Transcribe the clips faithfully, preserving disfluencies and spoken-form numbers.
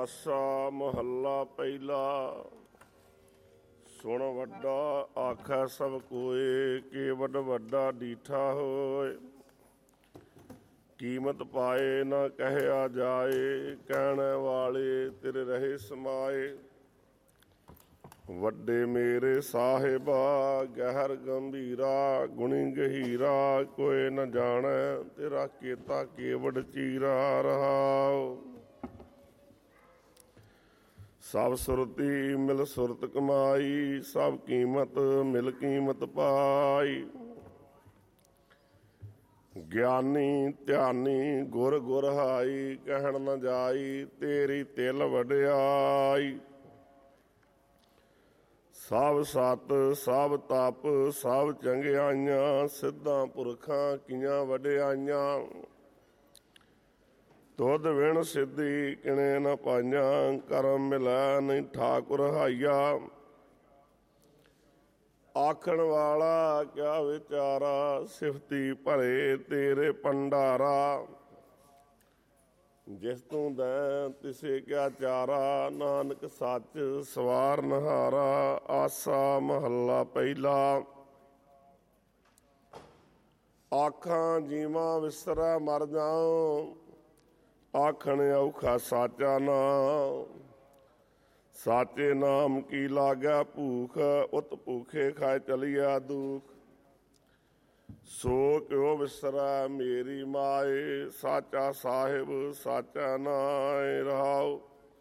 ਆਸਾ ਮਹੱਲਾ ਪਹਿਲਾ। ਸੁਣ ਵੱਡਾ ਆਖੈ ਸਭ ਕੋਏ, ਕੇਵਡ ਵੱਡਾ ਡੀਠਾ ਹੋਏ। ਕੀਮਤ ਪਾਏ ਨਾ ਕਹਿਆ ਜਾਏ, ਕਹਿਣ ਵਾਲੇ ਤੇਰੇ ਰਹੇ ਸਮਾਏ। ਵੱਡੇ ਮੇਰੇ ਸਾਹਿਬਾ ਗਹਿਰ ਗੰਭੀਰਾ, ਗੁਣੀ ਗਹੀਰਾ ਕੋਏ ਨ ਜਾਣੈ। ਤੇਰਾ ਕੀਤਾ ਕੇਵਡ ਚੀਰਾ ਰਹਾਉ। ਸਭ ਸੁਰਤੀ ਮਿਲ ਸੁਰਤ ਕਮਾਈ, ਸਭ ਕੀਮਤ ਮਿਲ ਕੀਮਤ ਪਾਈ। ਗਿਆਨੀ ਧਿਆਨੀ ਗੁਰ ਗੁਰ ਹਾਈ, ਕਹਿਣ ਨ ਜਾਈ ਤੇਰੀ ਤਿਲ ਵਡਿਆਈ। ਸਭ ਸਤ ਸਭ ਤਪ ਸਭ ਚੰਗਿਆਈਆਂ, ਸਿੱਧਾਂ ਪੁਰਖਾਂ ਕੀਆਂ ਵਡਿਆਈਆਂ। ਤੁਧ ਵਿਣ ਸਿੱਧੀ ਕਿਣੇ ਨ ਪਾਈਆਂ, ਕਰਮ ਮਿਲੈ ਨਹੀਂ ਠਾਕੁਰ ਹਾਈਆ। ਆਖਣ ਵਾਲਾ ਕਿਆ ਵਿਚਾਰਾ, ਸਿਫਤੀ ਭਰੇ ਤੇਰੇ ਭੰਡਾਰਾ। ਜਿਸ ਤੂੰ ਦੈਂ ਤਿਸੇ ਕਿਆ ਚਾਰਾ, ਨਾਨਕ ਸੱਚ ਸਵਾਰ ਨਹਾਰਾ। ਆਸਾ ਮਹੱਲਾ ਪਹਿਲਾ। ਆਖਾਂ ਜੀਵਾਂ ਵਿਸਰੈ ਮਰ ਜਾਉ, ਆਖਣ ਔਖਾ ਸਾਚਾ ਨਾਮ। ਸਾਚੇ ਨਾਮ ਕੀ ਲਾਗੈ ਭੂਖ, ਉਤ ਭੂਖੇ ਖਾਏ ਚਲੀਆ ਦੁਖ। ਸੋ ਕਿਉ ਵਿਸਰੈ ਮੇਰੀ ਮਾਏ, ਸਾਚਾ ਸਾਹਿਬ ਸਾਚਾ ਨਾਇ ਰਹਾਉ।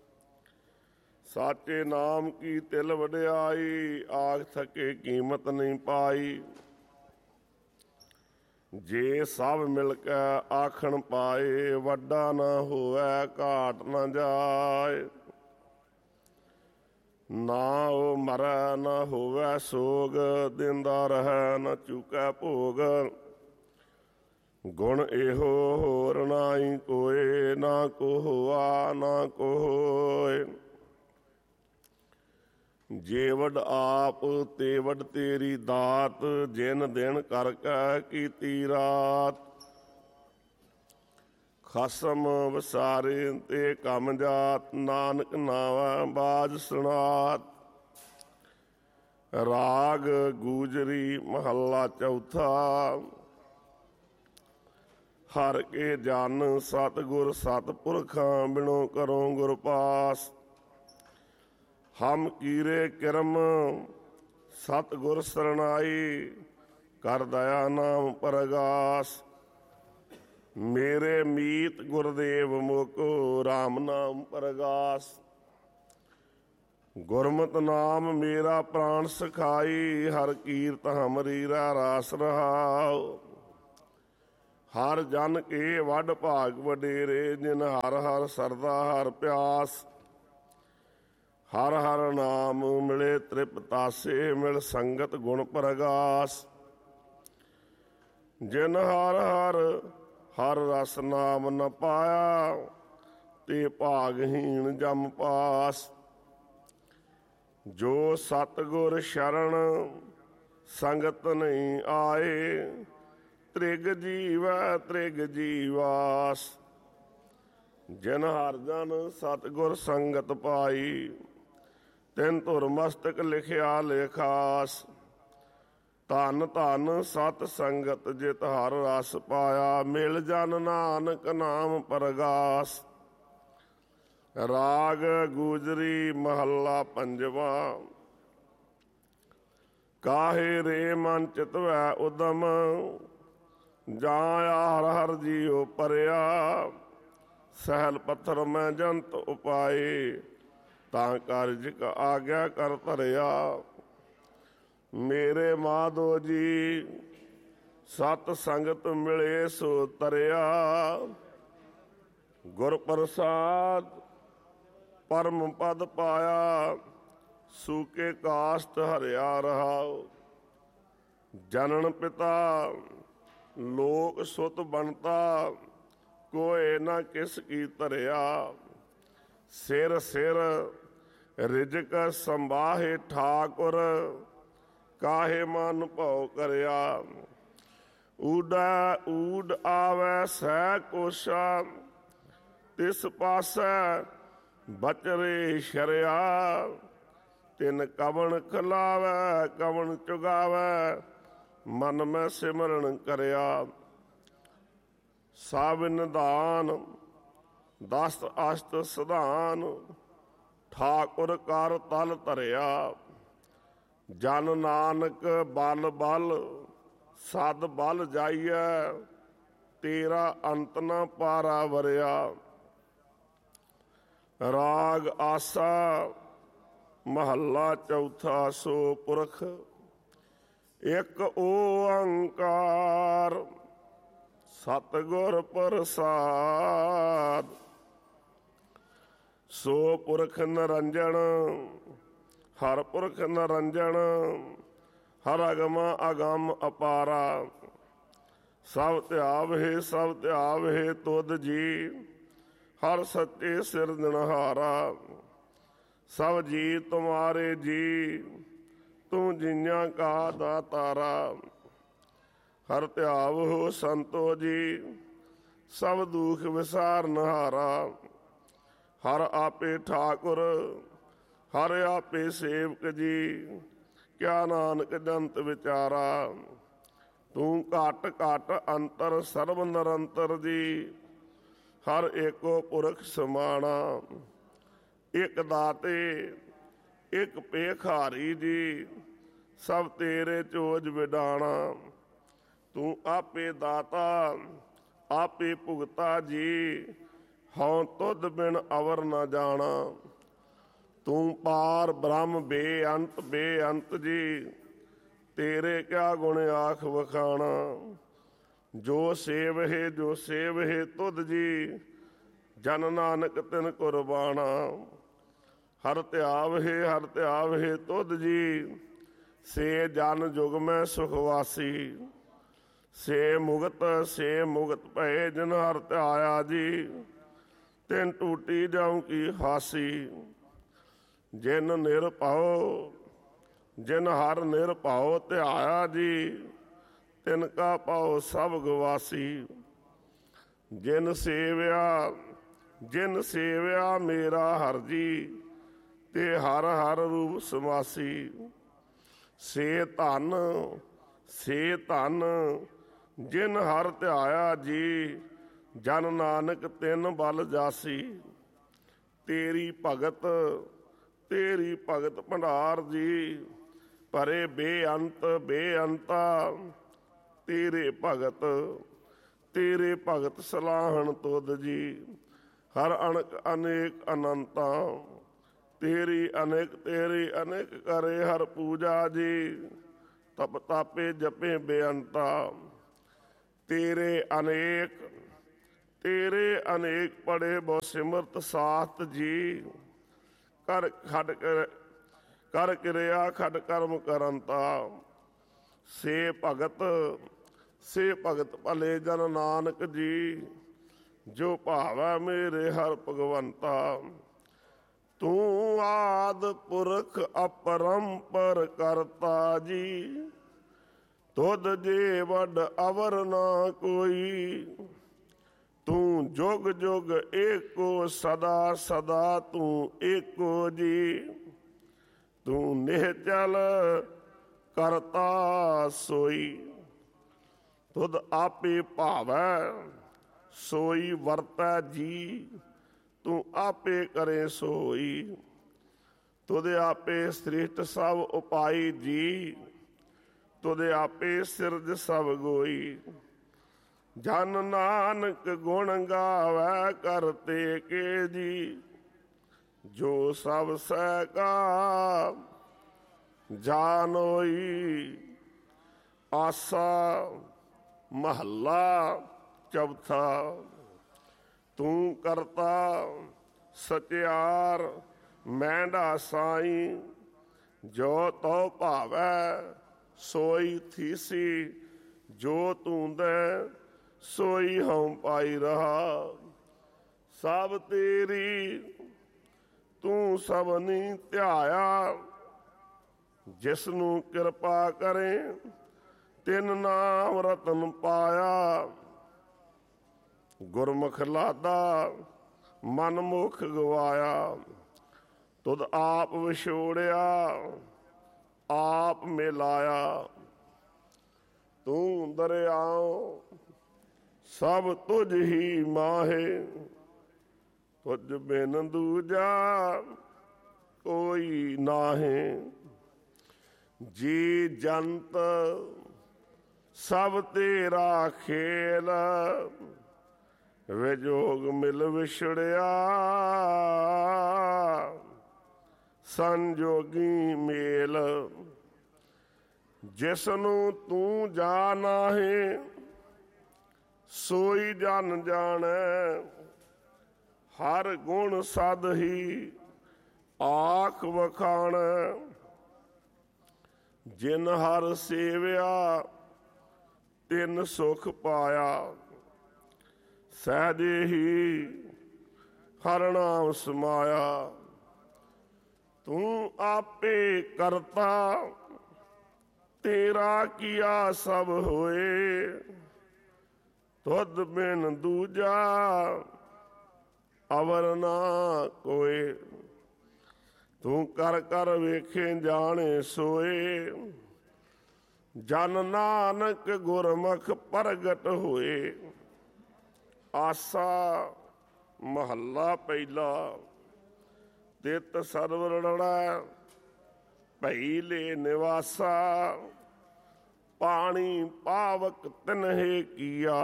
ਸਾਚੇ ਨਾਮ ਕੀ ਤਿਲ ਵਡਿਆਈ, ਆਖ ਥਕੇ ਕੀਮਤ ਨਹੀਂ ਪਾਈ। ਜੇ ਸਭ ਮਿਲ ਕੇ ਆਖਣ ਪਾਏ, ਵੱਡਾ ਨਾ ਹੋਵੈ ਘਾਟ ਨਾ ਜਾਏ। ਨਾ ਉਹ ਮਰੈ ਨਾ ਹੋਵੈ ਸੋਗ, ਦਿੰਦਾ ਰਹੈ ਨਾ ਚੁਕੈ ਭੋਗ। ਗੁਣ ਇਹੋ ਹੋਰ ਨਾਹੀ ਕੋਏ, ਨਾ ਕੋ ਹੋਆ ਨਾ ਕੋ ਹੋਏ। ਜੇ ਵਡ ਆਪ ਤੇ ਵਡ ਤੇਰੀ ਦਾਤ, ਜਿਨ ਦਿਨ ਕਰ ਕੈ ਕੀਤੀ ਰਾਤ। ਖਸਮ ਵਸਾਰੇ ਤੇ ਕੰਮ ਜਾਤ, ਨਾਨਕ ਨਾਵੈ ਬਾਜ ਸੁਣਾਤ। ਰਾਗ ਗੂਜਰੀ ਮਹੱਲਾ ਚੌਥਾ। ਹਰ ਕੇ ਜਨ ਸਤਿਗੁਰ ਸਤਿਪੁਰਖਾਂ, ਬਿਨੋ ਕਰੋ ਗੁਰ ਪਾਸ। ਹਮ ਕੀਰੇ ਕਿਰਮ ਸਤਿਗੁਰ ਸਰਣਾਈ, ਕਰ ਦਇਆ ਨਾਮ ਪਰਗਾਸ। ਮੇਰੇ ਮੀਤ ਗੁਰਦੇਵ ਮੋਕੋ, ਰਾਮ ਨਾਮ ਪਰਗਾਸ। ਗੁਰਮਤਿ ਨਾਮ ਮੇਰਾ ਪ੍ਰਾਣ ਸਖਾਈ, ਹਰ ਕੀਰਤ ਹਮਰੀ ਰਾ ਰਾਸ ਰਹਾਉ। ਹਰ ਜਨ ਕੇ ਵੱਡ ਭਾਗ ਵਡੇਰੇ, ਜਿਨ ਹਰ ਹਰ ਸਰਦਾ ਹਰ ਪਿਆਸ। ਹਰ ਹਰ ਨਾਮ ਮਿਲੇ ਤ੍ਰਿਪਤਾਸੇ, ਮਿਲ ਸੰਗਤ ਗੁਣ ਪਰਗਾਸ। ਜਿਨ ਹਰ ਹਰ ਹਰ ਰਸ ਨਾਮ ਨ ਪਾਇਆ, ਤੇ ਭਾਗਹੀਣ ਜਮ ਪਾਸ। ਜੋ ਸਤਿਗੁਰ ਸ਼ਰਨ ਸੰਗਤ ਨਹੀਂ ਆਏ, ਤ੍ਰਿਗ ਜੀਵੈ ਤ੍ਰਿਗ ਜੀਵਾਸ। ਜਿਨ ਹਰ ਜਨ ਸਤਿਗੁਰ ਸੰਗਤ ਪਾਈ, ਤਿਨ ਧੁਰ ਮਸਤਕ ਲਿਖਿਆ ਲੇਖਾਸ। ਧਨ ਧਨ ਸਤ ਸੰਗਤ ਜਿਤ ਹਰ ਰਸ ਪਾਇਆ, ਮਿਲ ਜਨ ਨਾਨਕ ਨਾਮ ਪਰਗਾਸ। ਰਾਗ ਗੂਜਰੀ ਮਹੱਲਾ ਪੰਜਵਾ। ਕਾਹੇ ਰੇ ਮਨ ਚਿਤਵੈ ਉਦਮ, ਜਾਂ ਹਰ ਹਰ ਜੀਉ ਪਰਿਆ। ਸਹਿਲ ਪੱਥਰ ਮੈਂ ਜੰਤ ਉਪਾਏ, ਤਾਂ ਕਾਰਜ ਕ ਆਗਿਆ ਕਰ ਧਰਿਆ। ਮੇਰੇ ਮਾਧੋ ਜੀ ਸਤ ਸੰਗਤ ਮਿਲੇ ਸੋ ਤਰਿਆ। ਗੁਰ ਪ੍ਰਸਾਦ ਪਰਮ ਪਦ ਪਾਇਆ, ਸੂਕੇ ਕਾਸ਼ਟ ਹਰਿਆ ਰਹਾਉ। ਜਨਨ ਪਿਤਾ ਲੋਕ ਸੁਤ ਬਣਤਾ, ਕੋਏ ਨਾ ਕਿਸ ਕੀ ਧਰਿਆ। ਸਿਰ ਸਿਰ ਰਿਜਕ ਸੰਭਾਹੇ ਠਾਕੁਰ, ਕਾਹੇ ਮਨ ਭਉ ਕਰਿਆ। ਊਡਾ ਊਡ ਆਵੈ ਸਹਿ ਕੋਸ਼ਾ, ਤਿਸ ਪਾਸੈ ਬਚਰੇ ਸ਼ਰਿਆ ਤਿਨ ਕਵਣ ਖਲਾਵੈ ਕਵਣ ਚੁਗਾਵੈ ਮਨ ਮੈਂ ਸਿਮਰਨ ਕਰਿਆ। ਸਭ ਨਿਧਾਨ ਦਸਤ ਅਸ਼ਟ ਸਿਧਾਨ ਠਾਕੁਰ ਕਰ ਤਲ ਧਰਿਆ। ਜਨ ਨਾਨਕ ਬਲ ਬਲ ਸਦ ਬਲ ਜਾਈਐ ਤੇਰਾ ਅੰਤ ਨ ਪਾਰਾ ਵਰਿਆ। ਰਾਗ ਆਸਾ ਮਹੱਲਾ ਚੌਥਾ। ਸੋ ਪੁਰਖ ਇੱਕ ਓੰਕਾਰ ਸਤਿਗੁਰ ਪ੍ਰਸਾਦ। ਸੋ ਪੁਰਖ ਨਿਰੰਜਨ ਹਰ ਪੁਰਖ ਨਿਰੰਜਨ ਹਰ ਅਗਮ ਅਗਮ ਅਪਾਰਾ। ਸਭ ਧਿਆਵਹਿ ਸਭ ਧਿਆਵਹਿ ਤੁਧ ਜੀ ਹਰ ਸੱਚੇ ਸਿਰਜਣਹਾਰਾ। ਸਭ ਜੀ ਤੁਮਾਰੇ ਜੀ ਤੂੰ ਜੀਆਂ ਕਾ ਦਾਤਾਰਾ। ਹਰ ਧਿਆਵਹੁ ਸੰਤੋ ਜੀ ਸਭ ਦੁਖ ਵਿਸਾਰਨਹਾਰਾ। ਹਰ ਆਪੇ ਠਾਕੁਰ ਹਰ ਆਪੇ ਸੇਵਕ ਜੀ ਕਿਆ ਨਾਨਕ ਜੰਤ ਵਿਚਾਰਾ। ਤੂੰ ਘਟ ਘਟ ਅੰਤਰ ਸਰਬ ਨਿਰੰਤਰ ਜੀ ਹਰ ਏਕੋ ਪੁਰਖ ਸਮਾਣਾ। ਇੱਕ ਦਾਤੇ ਇੱਕ ਭੇਖਾਰੀ ਜੀ ਸਭ ਤੇਰੇ ਚੋਜ ਵਿਡਾਣਾ। ਤੂੰ ਆਪੇ ਦਾਤਾ ਆਪੇ ਭੁਗਤਾ ਜੀ ਹਉ ਤੁਧ ਬਿਨ ਅਵਰ ਨਾ ਜਾਣਾ। ਤੂੰ ਪਾਰ ਬ੍ਰਹਮ ਬੇਅੰਤ ਬੇਅੰਤ ਜੀ ਤੇਰੇ ਕਿਆ ਗੁਣ ਆਖ ਵਖਾਣਾ। ਜੋ ਸੇਵਹਿ ਜੋ ਸੇਵਹਿ ਤੁਧ ਜੀ ਜਨ ਨਾਨਕ ਤਿਨ ਕੁਰਬਾਨਾ। ਹਰ ਧਿਆਵਹਿ ਹਰ ਧਿਆਵਹਿ ਤੁਧ ਜੀ ਸੇ ਜਨ ਜੁਗ ਮੈਂ ਸੁਖਵਾਸੀ। ਸੇ ਮੁਗਤ ਸੇ ਮੁਗਤ ਭਏ ਜਿਨ ਹਰ ਧਿਆਇਆ ਜੀ ਤਿਨ ਟੂਟੀ ਜਾਉ ਕੀ ਹਾਸੀ। ਜਿਨ ਨਿਰਭਉ ਜਿਨ ਹਰ ਨਿਰਭਉ ਧਿਆਇਆ ਜੀ ਤਿਨ ਕਾ ਪਾਉ ਸਭ ਗਵਾਸੀ। ਜਿਨ ਸੇਵਿਆ ਜਿਨ ਸੇਵਿਆ ਮੇਰਾ ਹਰ ਜੀ ਤੇ ਹਰ ਹਰ ਰੂਪ ਸਮਾਸੀ। ਸੇ ਧਨ ਸੇ ਧਨ ਜਿਨ ਹਰ ਧਿਆਇਆ ਜੀ ਜਨ ਨਾਨਕ ਤਿਨ ਬਲ ਜਾਸੀ। ਤੇਰੀ ਭਗਤ ਤੇਰੀ ਭਗਤ ਭੰਡਾਰ ਜੀ ਭਰੇ ਬੇਅੰਤ ਬੇਅੰਤਾ। ਤੇਰੇ ਭਗਤ ਤੇਰੇ ਭਗਤ ਸਲਾਹਣ ਤੁਧ ਜੀ ਹਰ ਅਣਕ ਅਨੇਕ ਅਨੰਤਾ। ਤੇਰੀ ਅਨੇਕ ਤੇਰੀ ਅਨੇਕ ਕਰੇ ਹਰ ਪੂਜਾ ਜੀ ਤਪ ਤਾਪੇ ਜਪੇ ਬੇਅੰਤਾ। ਤੇਰੇ ਅਨੇਕ ਤੇਰੇ ਅਨੇਕ ਪੜੇ ਬਹੁ ਸਿਮਰਤ ਸਾਥ ਜੀ ਕਰ ਖੜ ਕਰ ਕਰ ਕਿਰਿਆ ਖੜ ਕਰਮ ਕਰੰਤਾ। ਸੇ ਭਗਤ ਸੇ ਭਗਤ ਭਲੇ ਜਨ ਨਾਨਕ ਜੀ ਜੋ ਭਾਵੈ ਮੇਰੇ ਹਰ ਭਗਵੰਤਾ। ਤੂੰ ਆਦ ਪੁਰਖ ਅਪਰੰਪਰ ਕਰਤਾ ਜੀ ਤੁਧ ਜੇ ਵੱਡ ਅਵਰ ਨਾ ਕੋਈ। ਤੂੰ ਜੁਗ ਜੁਗ ਏਕੋ ਸਦਾ ਸਦਾ ਤੂੰ ਏਕੋ ਜੀ। ਤੂੰ ਨਿਹਚਲ ਕਰਤਾ ਸੋਈ ਤੁਧ ਆਪੇ ਭਾਵੈ ਸੋਈ ਵਰਤੈ ਜੀ। ਤੂੰ ਆਪੇ ਕਰੇ ਸੋਈ ਤੁਧ ਆਪੇ ਸ੍ਰਿਸ਼ਟ ਸਭ ਉਪਾਈ ਜੀ। ਤੁਧ ਆਪੇ ਸਿਰਜ ਸਭ ਗੋਈ। ਜਨ ਨਾਨਕ ਗੁਣ ਗਾਵੈ ਕਰਤੇ ਕੇ ਜੀ ਜੋ ਸਭ ਸਹਿ ਕਾ ਜਾਨੋਈ। ਆਸਾ ਮਹੱਲਾ ਚੌਥਾ। ਤੂੰ ਕਰਤਾ ਸਚਿਆਰ ਮਹਿੰਢਾ ਸਾਈ ਜੋ ਤੋ ਭਾਵੈ ਸੋਈ ਥੀਸੀ। ਜੋ ਤੂੰ ਦੈ ਸੋਈ ਹਉ ਪਾਈ ਰਹਾ। ਸਭ ਤੇਰੀ ਤੂੰ ਸਭਨੀ ਧਿਆਇਆ। ਜਿਸ ਨੂੰ ਕਿਰਪਾ ਕਰੇ ਤਿਨ ਨਾਮ ਰਤਨ ਪਾਇਆ। ਗੁਰਮੁਖ ਲਾਦਾ ਮਨ ਮੁਖ ਗਵਾਇਆ। ਤੁਧ ਆਪ ਵਿਛੋੜਿਆ ਆਪ ਮਿਲਾਇਆ। ਤੂੰ ਦਰਿਆਓ ਸਭ ਤੁਝ ਹੀ ਮਾਹੇ। ਤੁਝ ਬਿਨ ਦੂਜਾ ਕੋਈ ਨਾਹੀਂ। ਜੀ ਜੰਤ ਸਭ ਤੇਰਾ ਖੇਲ। ਵਿਜੋਗ ਮਿਲ ਵਿਛੜਿਆ ਸੰਜੋਗੀ ਮੇਲ। ਜਿਸਨੂੰ ਤੂੰ ਜਾਣਾ ਹੈ ਸੋਈ ਜਨ ਜਾਣੈ। ਹਰ ਗੁਣ ਸਦ ਹੀ ਆਖ ਵਖਾਣ। ਜਿਨ ਹਰ ਸੇਵਿਆ ਤਿਨ ਸੁਖ ਪਾਇਆ। ਸਹਿਜੇ ਹੀ ਹਰ ਨਾਮ ਸਮਾਇਆ। ਤੂੰ ਆਪੇ ਕਰਤਾ ਤੇਰਾ ਕੀਆ ਸਭ ਹੋਏ। ਤੁਧ ਬਿਨ ਦੂਜਾ ਅਵਰ ਨਾ ਕੋਏ। ਤੂੰ ਕਰ ਕਰ ਵੇਖੇ ਜਾਣੇ ਸੋਏ। ਜਨ ਨਾਨਕ ਗੁਰਮੁਖ ਪ੍ਰਗਟ ਹੋਏ। ਆਸਾ ਮਹੱਲਾ ਪਹਿਲਾ। ਤਿਤ ਸਰਵਰ ਰੜਾ ਭਈ ਲੈ ਨਿਵਾਸਾ। ਪਾਣੀ ਪਾਵਕ ਤਿਨਹਿ ਕੀਆ।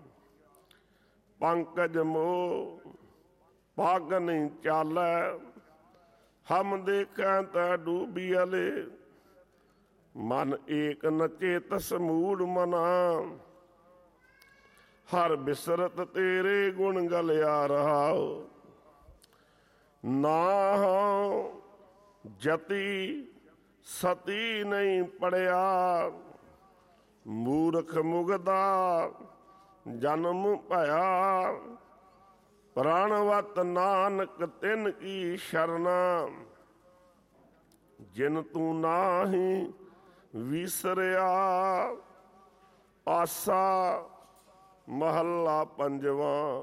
ਪੰਕਜ ਮੋਹ ਪੱਗ ਨਹੀਂ ਚਾਲੈ। ਹਮ ਦੇਖਾਂ ਤਾਂ ਡੂਬੀਅਲੇ। ਮਨ ਏਕ ਨਚੇ ਤਸ ਮੂੜ ਮਨਾ। ਹਰ ਬਿਸਰਤ ਤੇਰੇ ਗੁਣ ਗਲਿਆ ਰਹਾਉ। ਨਾ ਜਤੀ ਸਤੀ ਨਹੀਂ ਪੜਿਆ। ਮੂਰਖ ਮੁਗਦਾ ਜਨਮ ਭਇਆ। ਪ੍ਰਾਣਵਤ ਨਾਨਕ ਤਿਨ ਕੀ ਸ਼ਰਨਾ। ਜਿਨ ਤੂੰ ਨਾਹੀਂ ਵਿਸਰਿਆ। ਆਸਾ ਮਹੱਲਾ ਪੰਜਵਾਂ।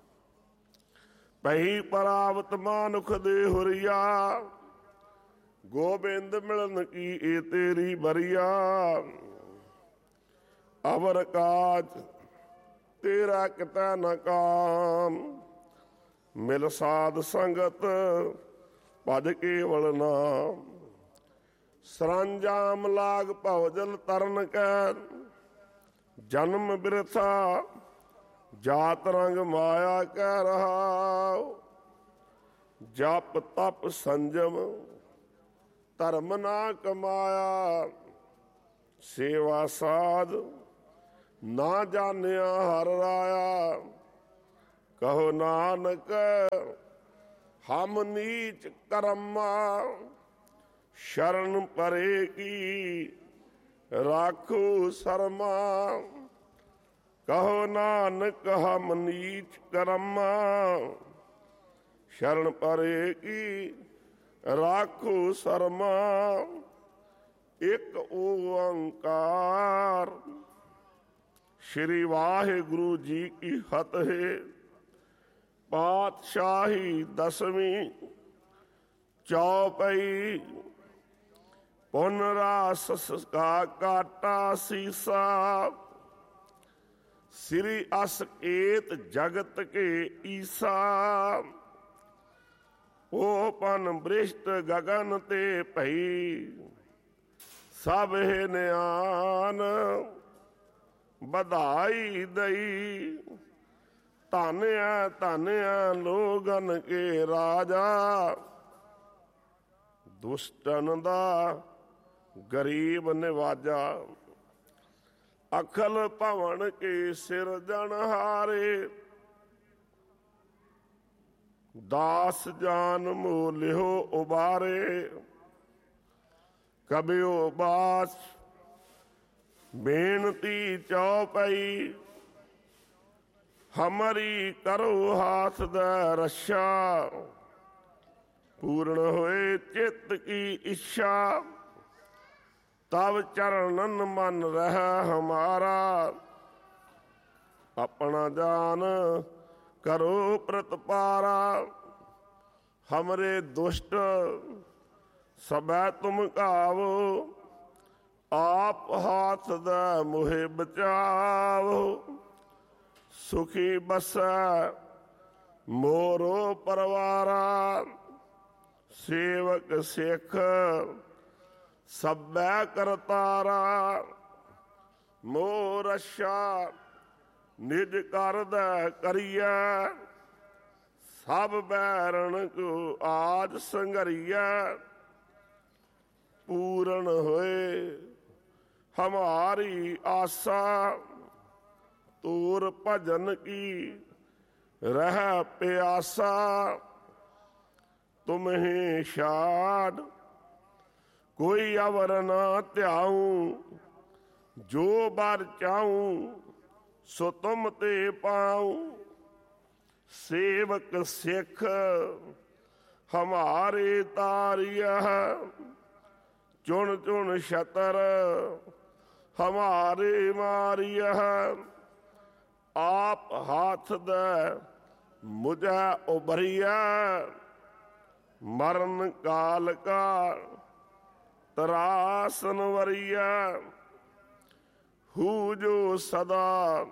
ਪਹੀ ਪਰਾਵਤ ਮਾਨੁਖ ਦੇ ਹੁਰੀਆ। ਗੋਬਿੰਦ ਮਿਲਨ ਕੀ ਏ ਤੇਰੀ ਬਰੀਆ। ਅਵਰ ਕਾਜ ਤੇਰਾ ਕਿਤੈ ਨ ਕਾਮ। ਮਿਲ ਸਾਧ ਸੰਗਤ ਭਜ ਕੇਵਲ ਨਾਮ। ਸਰੰਜਾਮ ਲਾਗ ਭਵਜਲ ਤਰਨ ਕੈ। ਜਨਮ ਬਿਰਥਾ ਜਾਤ ਰੰਗ ਮਾਇਆ ਕਹਿ ਰਹਾਉ। ਜਪ ਤਪ ਸੰਜਮ ਧਰਮ ਨਾ ਕਮਾਇਆ। ਸੇਵਾ ਸਾਧ ਨਾ ਜਾਣਿਆ ਹਰ ਰਾਇਆ। ਕਹੋ ਨਾਨਕ ਹਮ ਨੀਚ ਕਰਮਾ। ਸ਼ਰਨ ਪਰੇ ਕੀ ਰਾਖੋ ਸਰਮਾ। ਕਹੋ ਨਾਨਕ ਹਮ ਨੀਚ ਕਰਮਾ। ਸ਼ਰਨ ਪਰੇ ਕੀ ਰਾਖੋ ਸਰਮਾ। ਇੱਕ ਓੰਕਾਰ ਸ਼੍ਰੀ ਵਾਹਿਗੁਰੂ ਜੀ ਕੀ ਫਤਿਹ। ਪਾਤਸ਼ਾਹੀ ਦਸਵੀਂ ਚੌਪਈ। ਪੁਨ ਰਾਸ ਕਾ ਕਾਟਾ ਸੀਸਾ। ਸ੍ਰੀ ਅਸਕੇਤ ਜਗਤ ਕੇ ਈਸਾ। ਉਹ ਪਨ ਬ੍ਰਿਸ਼ਟ ਗਗਨ ਤੇ ਭਈ। ਸਭ ਹੈ ਨਿਆਨ ਵਧਾਈ ਦਈ। ਧਨ ਹੈ ਧਨ ਹੈ ਲੋਗਨ ਕੇ ਰਾਜਾ। ਦੁਸ਼ਟਨ ਦਾ ਗਰੀਬ ਨਿਵਾਜਾ। ਅਖਲ ਭਵਨ ਕੇ ਸਿਰਜਣਹਾਰੇ। ਦਾਸ ਜਾਨ ਮੋਲਿਓ ਉਬਾਰੇ। ਕਬਿਓ ਬਾਸ ਬੇਨਤੀ ਚੌਪਈ। ਹਮਰੀ ਕਰੋ ਹਾਥ ਦਾ ਰਸ਼ਾ। ਪੂਰਨ ਹੋਏ ਚਿੱਤ ਕੀ ਇੱਛਾ। ਤਬ ਚਰਨਨ ਮਨ ਰਹਿ ਹਮਾਰਾ। ਆਪਣਾ ਜਾਨ करो प्रतिपारा। हमरे दुष्ट सबै तुम कावो, आप हाथ दे मोहे बचावो। सुखी बसै मोरो परवारा, सेवक सिख सबै करतारा। मोह रक्षा निज कर दे करिया, सब बैरन को आज संघरिया। पूर्ण होए हमारी आशा, तोर भजन की रह प्यासा। तुम्हें छाड़ कोई अवर न ध्याऊं, जो बर चाहूं सो तुम ते पाऊं। सेवक सिख हमारे तारिया, चुन चुन छतर हमारे मारिया। आप हाथ दे मुझे उबरिया, मरण काल का तरासन वरिया। हु जो सदा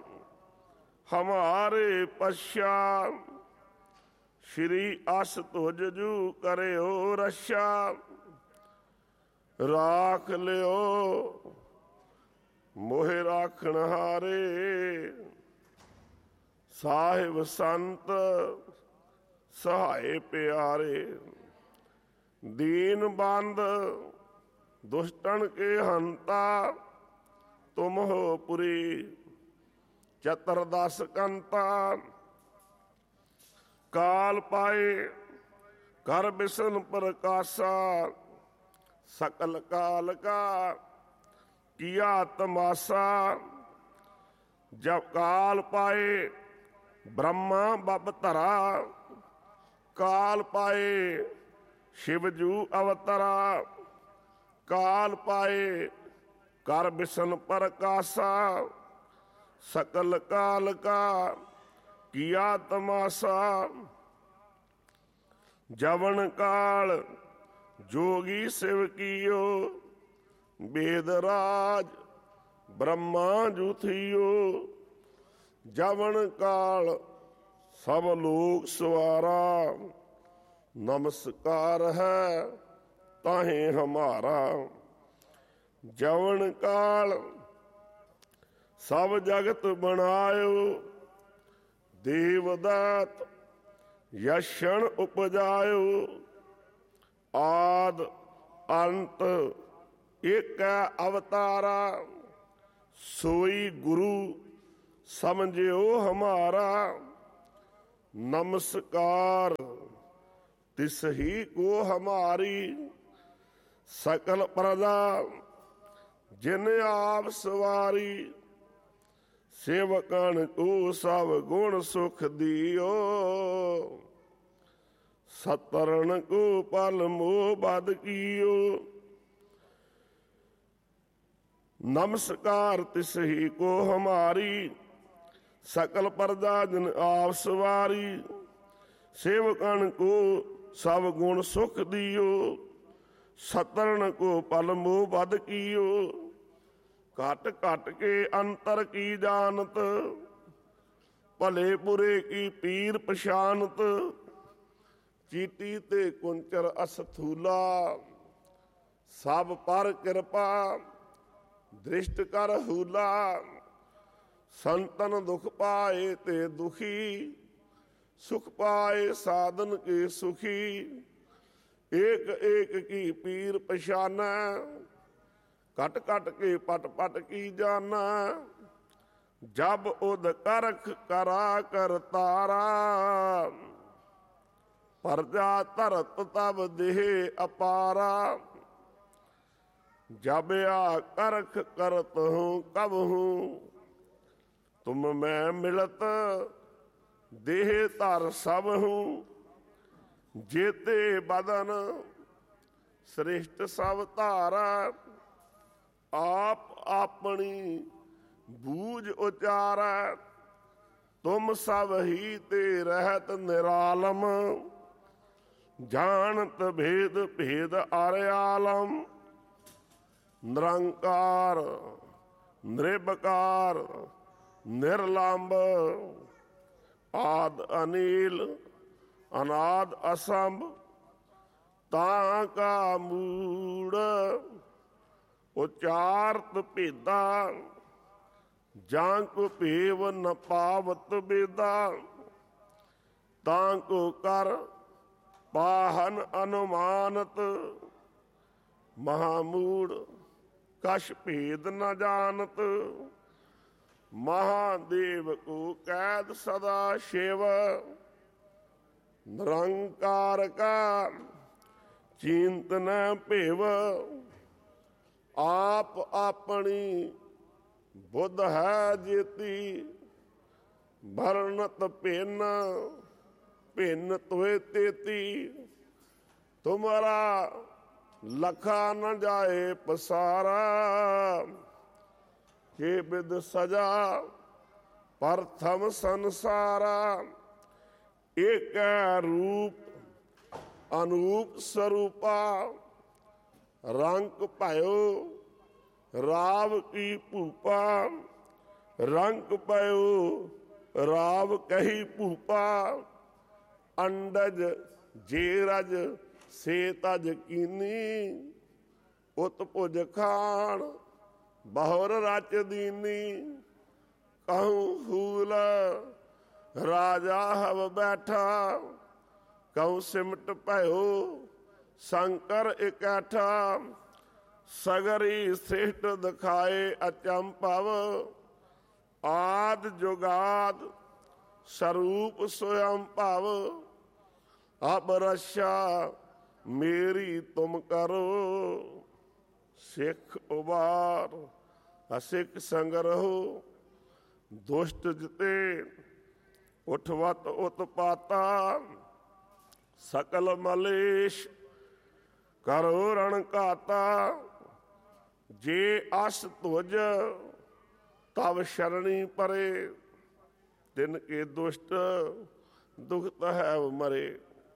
हमारे पश्चात, श्री अस तुझ जू करे हो रक्षा। राख लियो मोहे राखण हारे, साहिब संत सहाय प्यारे। दीन बंद दुष्टन के हंता, तुम हो पुरी चतुर्दश कंता। काल पाए कर बिसन प्रकाशा, सकल काल का किया तमाशा। जब काल पाए ब्रह्मा बब धरा, काल पाए शिवजू अवतरा। काल पाए कर बिसन प्रकाशा, सकल काल का किया तमाशा। जवन काल जोगी शिव कियो, वेदराज ब्रह्मा जुथियो। जवन काल सब लोग सवारा, नमस्कार है ताहे हमारा। जवन काल सब जगत बनायो, देवदात यशन उपजायो। आद अंत एक अवतारा, सोई गुरु समझियो हमारा। नमस्कार तिस ही को हमारी, सकल प्रजा जिन आप सवारी। सेवकन को सब गुण सुख दियो, सतरण को पल मोह बद कियो। नमस्कार तिस ही को हमारी, सकल प्रजा जिन आप सवारी। सेवकन को सब गुण सुख दियो, सतरण को पल मोह बद कियो। घट घट के अंतर की जानत, भले बुरे की पीर पछानत। चीटी ते कुंचर अस्थूला, सब पर कृपा दृष्ट कर हूला। संतन दुख पाए ते दुखी, सुख पाए साधन के सुखी। एक एक की पीर पछाना, कट कट के पट पट की जाना। जब उद करख करा कर तारा, प्रजा तरत तब देह अपारा। जब आ करख करत हूँ कब हूँ, तुम मैं मिलत देह तर सब हूँ। जेते बदन श्रेष्ठ सब धारा, आप अपनी बूझ उचारा। ਤੁਮ ਸਭ ਹੀ ਤੇ ਰਹਿਤ ਨਿਰਾਲਮ, ਜਾਣਤ ਭੇਦ ਭੇਦ ਅਰ ਆਲਮ। ਨਿਰੰਕਾਰ ਨਿਰਭਕਾਰ ਨਿਰਲੰਭ, ਆਦ ਅਨੀਲ ਅਨਾਦ ਅਸੰਭ। ਤਾਂ ਕਾ ਮੂੜ ਉਚਾਰਤ ਭੇਦਾ, ਜਾਂ ਕੋ ਭੇਵ ਨ ਪਾਵਤ ਬੇਦਾ। ਤਾਂ ਕੋ ਕਰ ਪਾਹਨ ਅਨੁਮਾਨਤ, ਮਹਾਮੂੜ ਕਛ ਭੇਦ ਨ ਜਾਣਤ। ਮਹਾਦੇਵ ਕੋ ਕੈਦ ਸਦਾ ਸ਼ਿਵ, ਨਿਰੰਕਾਰ ਕਾ ਚਿੰਤ ਨ ਭੇਵ। ਆਪ ਆਪਣੀ ਬੁੱਧ ਹੈ ਜੇਤੀ, ਵਰਣਤ ਭਿੰਨ ਭਿੰਨ ਤੋਏ ਤੇਤੀ। ਤੁਮਰਾ ਲਖਾ ਨ ਜਾਏ ਪਸਾਰਾ, ਕੇ ਬਿਦ ਸਜਾ ਪ੍ਰਥਮ ਸੰਸਾਰਾ। ਏਕ ਰੂਪ ਅਨੂਪ ਸਰੂਪਾ, ਰੰਗ ਭਇਓ ਰਾਵ ਕੀ ਭੂਪਾ। ਰੰਗ ਪਇਓ ਰਾਵ ਕਹੀ ਭੂਪਾ, ਅੰਡਜ ਜੇ ਰਜ ਸੇ ਤਜ ਕੀਨੀ। ਉਤ ਭੁਜ ਖਾਣ ਬਹੁਰ ਰਚ ਦੀਨੀ, ਕਹੂੰ ਫੂਲ ਰਾਜਾ ਹਵ ਬੈਠਾ। ਕਹੂੰ ਸਿਮਟ ਭਇਓ ਸ਼ੰਕਰ ਇਕੱਠਾ। ਸਗਰੀ ਸ੍ਰਿਸ਼ਟ ਦਿਖਾਏ ਅਚੰਭਵ, ਆਦ ਜੁਗਾਦ ਸਰੂਪ ਸਵਯੰ ਭਵ। ਅਬ ਰਛਾ ਮੇਰੀ ਤੁਮ ਕਰੋ, ਸਿੱਖ ਉਬਾਰ ਅਸਿੱਖ ਸੰਗ ਰਹੋ। ਦੁਸ਼ਟ ਜਿਤੇ ਉਠਵਤ ਉਤਪਾਤਾ, ਸਕਲ ਮਲੇਸ਼ ਕਰੋ ਰਣ ਘਾਤਾ। ਜੇ ਅਸ ਤੁਜ ਤਵ ਸ਼ਰਣੀ ਪਰੇ, ਤਿਨ ਕੇ ਦੁਸ਼ਟ ਦੁਖਤ ਹੈ ਮਰੇ।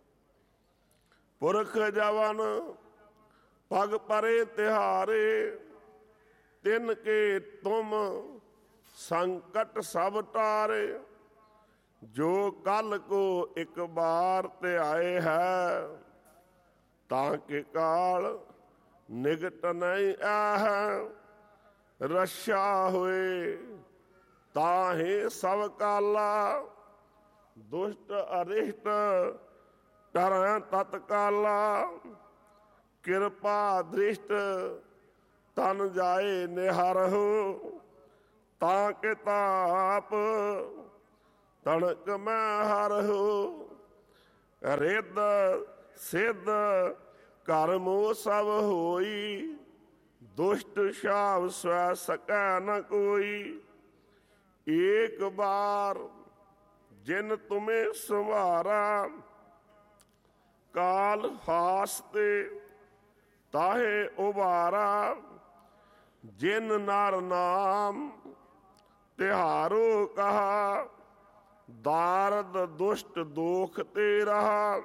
ਪੁਰਖ ਜਵਨ ਪਗ ਪਰੇ ਤਿਹਾਰੇ, ਤਿਨ ਕੇ ਤੁਮ ਸੰਕਟ ਸਭ ਟਾਰੇ। ਜੋ ਕਲ ਕੋ ਇੱਕ ਬਾਰ ਤੇ ਆਏ ਹੈ, ਤਾਂ ਕਿ ਕਾਲ ਨਿਗਟ ਨਹੀਂ ਆਹ। ਰਛਾ ਹੋਏ ਤਾਹੇ ਸਭ ਕਾਲਾ, ਦੁਸ਼ਟ ਅਰਿਸ਼ਟ ਟਰੈ ਤਤਕਾਲਾ। ਕਿਰਪਾ ਦ੍ਰਿਸ਼ਟ ਤਨ ਜਾਏ ਨਿਹਰਹੁ, ਤਾਂ ਕਿ ਤਾਪ ਤਣਕ ਮੈਂ ਹਰਹੁ। ਰਿੱਧ ਸਿੱਧ ਕਰਮੋ ਸਭ ਹੋਈ, ਦੁਸ਼ਟ ਛਾਵ ਸਵੈ ਸਕੈ ਨ ਕੋਈ। ਏਕ ਬਾਰ ਜਿਨ ਤੁਮੇ ਸੰਵਾਰਾ, ਕਾਲ ਹਾਸ ਤੇ ਤਾਹੇ ਉਬਾਰਾ। ਜਿਨ ਨਰ ਨਾਮ ਤਿਹਾਰੋ ਕਹਾ, ਦਾਰਦ ਦੁਸ਼ਟ ਦੋਖ ਤੇ ਰਹਾ।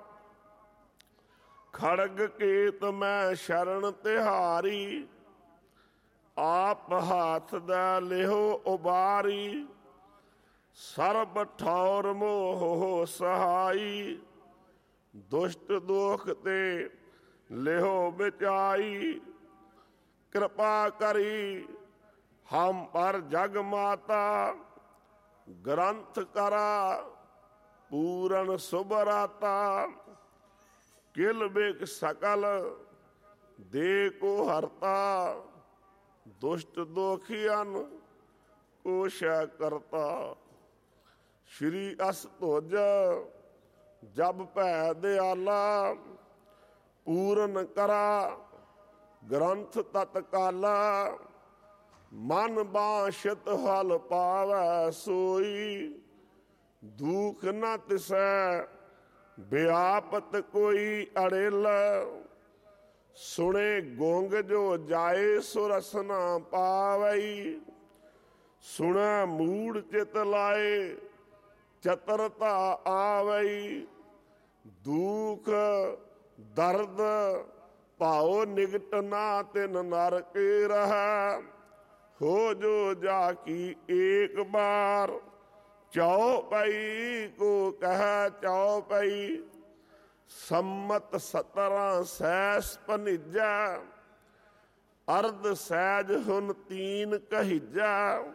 ਖੜਗ ਕੇਤ ਮੈਂ ਸ਼ਰਨ ਤਿਹਾਰੀ, ਆਪ ਹਾਥ ਦਾ ਲਿਹੋ ਉਬਾਰੀ। ਸਰਬ ਠੌਰ ਮੋਹ ਸਹਾਈ, ਦੁਸ਼ਟ ਦੋਖ ਤੇ ਲਿਹੋ ਬਚਾਈ। ਕਿਰਪਾ ਕਰੀ ਹਮ ਪਰ ਜਗ ਮਾਤਾ, ਗ੍ਰੰਥ ਕਰਾ ਪੂਰਨ ਸੁਭਰਾਤਾ। ਕਿਲ ਬਿਕ ਸਕਲ ਦੇ ਕੋ ਹਰਤਾ, ਦੁਸ਼ਟ ਦੋਖੀਆਂ ਕੋ ਸ਼ੈ ਕਰਤਾ। ਸ਼੍ਰੀ ਅਸ ਧੁਜ ਜਬ ਭੈ ਦਿਆਲਾ, ਪੂਰਨ ਕਰਾ ਗ੍ਰੰਥ ਤਤਕਾਲਾ। ਮਨ ਬਾਸ਼ਤ ਹਲ ਪਾਵੈ ਸੋਈ, ਦੁਖ ਨ ਤਿਸੈ ਵਿਆਪਤ ਕੋਈ ਅੜੇਲ। ਸੁਣੇ ਗੋਂਗ ਜੋ ਜਾਏ ਸੋ ਰਸ ਨਾ ਪਾਵਈ, ਸੁਣੈ ਮੂੜ ਚਿਤ ਲਾਏ ਚਤਰਤਾ ਆਵਈ, ਦੁਖ ਦਰਦ ਭਾਉ ਨਿਗਟ ਨਾ ਤਿਨ ਨਰ ਕੇ ਰਹਾ। ਹੋ ਜੋ ਜਾ ਕੀ ਏਕ ਬਾਰ, ਚੌਪਈ ਕੋ ਕਹਿ ਚੌਪਈ। ਸੰਮਤ ਸਤਰਾਂ ਸੈਸ ਭਨਿਜਾ, ਅਰਧ ਸਹਿਜ ਹੁਨ ਤੀਨ ਕਹੀਜਾ।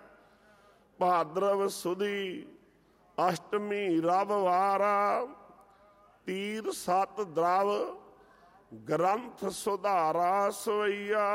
ਭਾਦਰਵ ਸੁਦੀ ਅਸ਼ਟਮੀ ਰਵ ਵਾਰਾ, ਤੀਰ ਸਤ ਦਰਵ ਗ੍ਰੰਥ ਸੁਧਾਰਾ ਸਵਈਆ।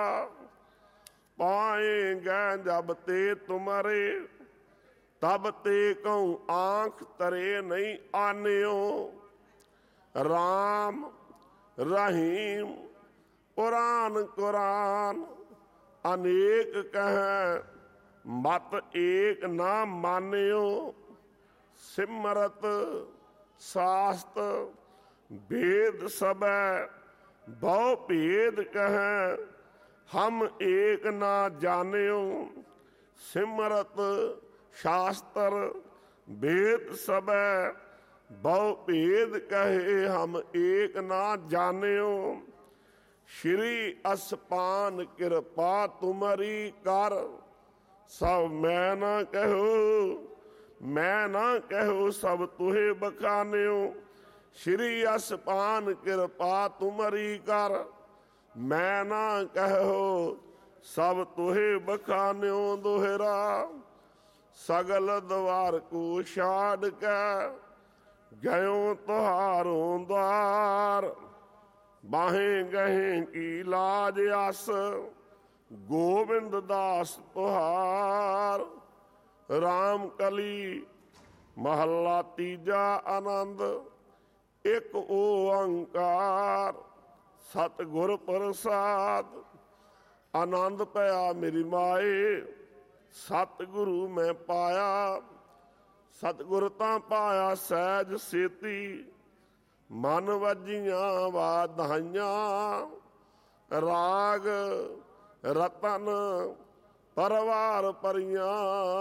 ਪਾਏ ਗੈ ਜਬ ਤੇ ਤੁਮਰੇ, ਤਬ ਤੇ ਕਉ ਆਂਖ ਤਰੇ ਨਹੀਂ ਆਨਿਓ। ਰਾਮ ਰਹੀਮ ਪੁਰਾਨ ਕੁਰਾਨ, ਅਨੇਕ ਕਹਿ ਮਤ ਏਕ ਨਾ ਮਾਨਿਓ। ਸਿਮਰਤ ਸਾਸਤ ਭੇਦ ਸਭੈ, ਬਹੁ ਭੇਦ ਕਹਿ ਹਮ ਏਕ ਨਾ ਜਾਣਿਓ। ਸਿਮਰਤ ਸ਼ਾਸਤਰ ਭੇਦ ਸਭੈ, ਬਹੁ ਭੇਦ ਕਹੇ ਹਮ ਏਕ ਨਾ ਜਾਣਿਓ। ਸ਼੍ਰੀ ਅਸਪਾਨ ਕਿਰਪਾ ਤੁਮਰੀ ਕਰ, ਸਭ ਮੈਂ ਨਾ ਕਹੋ ਮੈਂ ਨਾ ਕਹੋ ਸਭ ਤੁਹੇ ਬਖਾਨਿਓ। ਸ਼੍ਰੀ ਅਸਪਾਨ ਕਿਰਪਾ ਤੁਮਰੀ ਕਰ, ਮੈਂ ਨਾ ਕਹੋ ਸਭ ਤੁਹੇ ਬਖਾਨਿਓ। ਦੋਹਰਾ ਸਗਲ ਦਵਾਰ ਕੋ ਛਾੜ ਕੇ, ਗਇਓ ਤੁਹਾਰੋਂ द्वार। ਬਾਹੇ ਗਹੇ ਕੀ ਲਾਜ ਆਸ, ਗੋਬਿੰਦ ਦਾਸ ਤੁਹਾਰ। ਰਾਮ ਕਲੀ ਮਹੱਲਾ ਤੀਜਾ, ਆਨੰਦ ਇੱਕ ਓੰਕਾਰ ਸਤਿਗੁਰ ਪ੍ਰਸਾਦ। ਆਨੰਦ ਪਿਆ ਮੇਰੀ ਮਾਏ, ਸਤਿਗੁਰੂ ਮੈਂ ਪਾਇਆ। ਸਤਿਗੁਰ ਤਾਂ ਪਾਇਆ ਸਹਿਜ ਸੇਤੀ, ਮਨ ਵਾਜੀਆਂ ਵਾਧਾਈਆਂ। ਰਾਗ ਰਤਨ ਪਰਵਾਰ ਪਰੀਆਂ,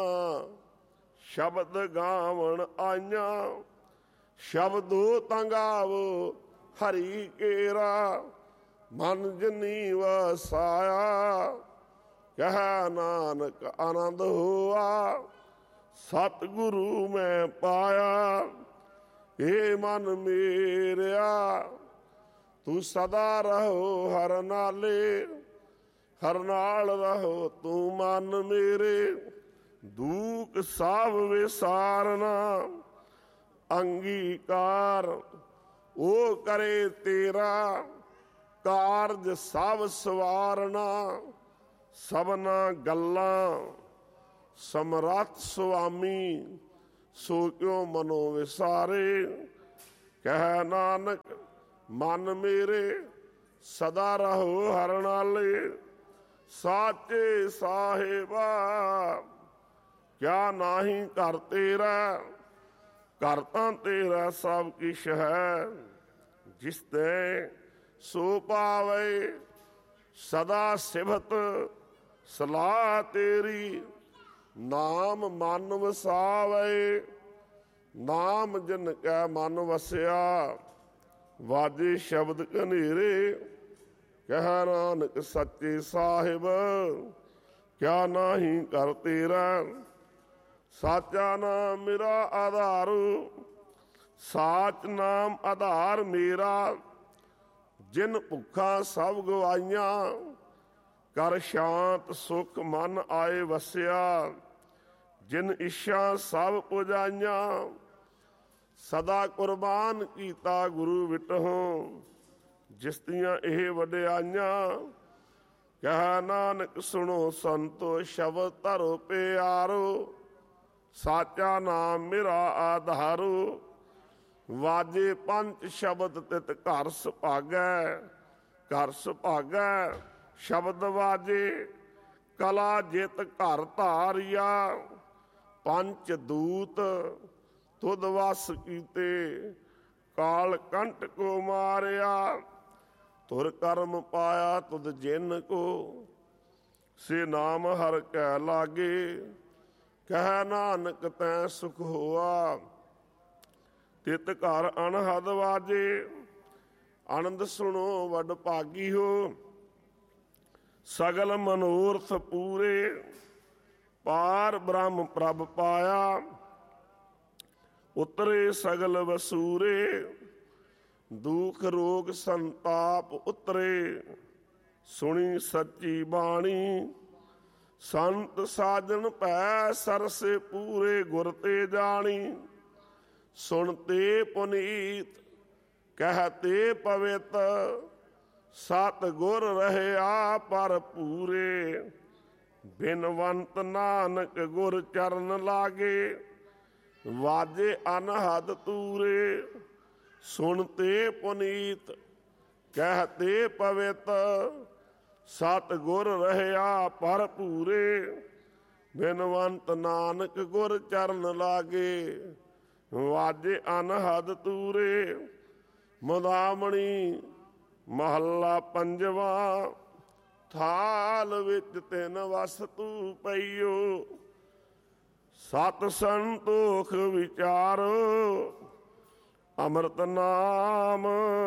ਸ਼ਬਦ ਗਾਵਣ ਆਈਆਂ। ਸ਼ਬਦੋ ਤੰਗਾਵੋ ਹਰੀ ਕੇਰਾ, ਮਨ ਜਨੀ ਵਸਾਇਆ। ਕਹਿ ਨਾਨਕ ਆਨੰਦ ਹੋਆ, ਸਤਿਗੁਰੂ ਮੈਂ ਪਾਇਆ। ਏ ਮਨ ਮੇਰਿਆ ਤੂੰ ਸਦਾ ਰਹੋ ਹਰ ਨਾਲੇ, ਹਰ ਨਾਲ ਰਹੋ ਤੂੰ ਮਨ ਮੇਰੇ। ਦੂਖ ਸਭ ਵਿਸਾਰਨਾ, ਅੰਗੀਕਾਰ ਉਹ ਕਰੇ ਤੇਰਾ। ਕਾਰਜ ਸਭ ਸਵਾਰਨਾ, ਸਭਨਾ ਗੱਲਾਂ ਸਮਰੱਥ ਸੁਆਮੀ। ਸੋ ਕਿਉ ਮਨੋ ਵਿਸਾਰੇ, ਕਹਿ ਨਾਨਕ ਮਨ ਮੇਰੇ ਸਦਾ ਰਹੋ ਹਰ ਨਾਲੇ। ਸਾਚੇ ਸਾਹਿਬਾ ਕਿਆ ਨਾਹੀ ਘਰ ਤੇਰਾ, ਘਰ ਤਾਂ ਤੇਰਾ ਸਭ ਕਿਛ ਹੈ। ਜਿਸ ਤੇ ਸੋ ਪਾਵੇ ਸਦਾ ਸਿਫਤ ਸਲਾਹ ਤੇਰੀ। ਨਾਮ ਮਨ ਵਸਾਵੇ, ਨਾਮ ਜਿਨ ਕੈ ਮਨ ਵਸਿਆ। ਵਾਜੇ ਸ਼ਬਦ ਕਨੇਰੇ, ਕਹਿ ਨਾਨਕ ਸੱਚੇ ਸਾਹਿਬ ਕਿਆ ਨਾਹੀ ਘਰ ਤੇਰਾ। ਸਾਚਾ ਨਾਮ ਮੇਰਾ ਆਧਾਰ, ਸਾਚ ਨਾਮ ਆਧਾਰ ਮੇਰਾ। ਜਿਨ ਭੁੱਖਾਂ ਸਭ ਗਵਾਈਆਂ, ਕਰ ਸ਼ਾਂਤ ਸੁਖ ਮਨ ਆਏ ਵਸਿਆ। ਜਿਨ ਇੱਛਾ ਸਭ ਪੁਜਾਈਆਂ, ਸਦਾ ਕੁਰਬਾਨ ਕੀਤਾ ਗੁਰੂ ਵਿਟਹੁ। ਜਿਸ ਦੀਆਂ ਇਹ ਵਡਿਆਈਆਂ, ਕਹਿ ਨਾਨਕ ਸੁਣੋ ਸੰਤੋ ਸ਼ਬਦ ਧਰੋ ਪਿਆਰੋ। ਸਾਚਾ ਨਾਮ ਮੇਰਾ ਆਧਾਰੋ, ਵਾਜੇ ਪੰਜ ਸ਼ਬਦ ਤਿਤ ਘਰ ਸੁਭਾਗੈ। ਘਰ ਸੁਭਾਗੈ ਸ਼ਬਦ ਵਾਜੇ, ਕਲਾ ਜਿਤ ਘਰ ਧਾਰਿਆ। ਪੰਚ ਦੂਤ ਤੁਧ ਵਸ ਕੀਤੇ, ਕਾਲ ਕੰਟ ਕੋ ਮਾਰਿਆ। ਤੁਰ ਕਰਮ ਪਾਇਆ ਤੁਧ ਜਿਨ ਕੋ, ਸੇ ਨਾਮ ਹਰ ਕੈ ਲਾਗੇ। ਕਹਿ ਨਾਨਕ ਤੈ ਸੁਖ ਹੋਆ, ਤਿਤ ਘਰ ਅਨਹਦ ਵਾਜੇ। ਆਨੰਦ ਸੁਣੋ ਵੱਡ ਭਾਗੀ ਹੋ, ਸਗਲ ਮਨੋਰਥ ਪੂਰੇ। ਪਾਰ ਬ੍ਰਹਮ ਪ੍ਰਭ ਪਾਇਆ, ਉਤਰੇ ਸਗਲ ਵਸੂਰੇ। ਦੁਖ ਰੋਗ ਸੰਤਾਪ ਉਤਰੇ, ਸੁਣੀ ਸੱਚੀ ਬਾਣੀ। ਸੰਤ ਸਾਜਣ ਪੈ ਸਰਸੇ ਪੂਰੇ, ਗੁਰ ਤੇ ਜਾਣੀ। ਸੁਣਤੇ ਪੁਨੀਤ ਕਹਤੇ ਪਵਿੱਤ, ਸਤ ਗੁਰ ਰਹਿਆ ਪਰ ਪੂਰੇ। ਬਿਨਵੰਤ ਨਾਨਕ ਗੁਰ ਚਰਨ ਲਾਗੇ, ਵਾਜੇ ਅਨਹਦ ਤੂਰੇ। ਸੁਣਤੇ ਪੁਨੀਤ ਕਹਤੇ ਪਵਿੱਤ, ਸਤ ਗੁਰ ਰਹਿਆ ਪਰ ਪੂਰੇ। ਬਿਨਵੰਤ ਨਾਨਕ ਗੁਰ ਚਰਨ ਲਾਗੇ, ਵਾਜੇ ਅਨਹਦ ਤੂਰੇ। ਮੁਦਾਮਣੀ ਮਹੱਲਾ ਪੰਜਵਾ। ਥਾਲ ਵਿੱਚ ਤਿੰਨ ਵਸਤੂ ਪਈਓ, ਸਤ ਸੰਤੋਖ ਵਿਚਾਰੋ। ਅੰਮ੍ਰਿਤ ਨਾਮ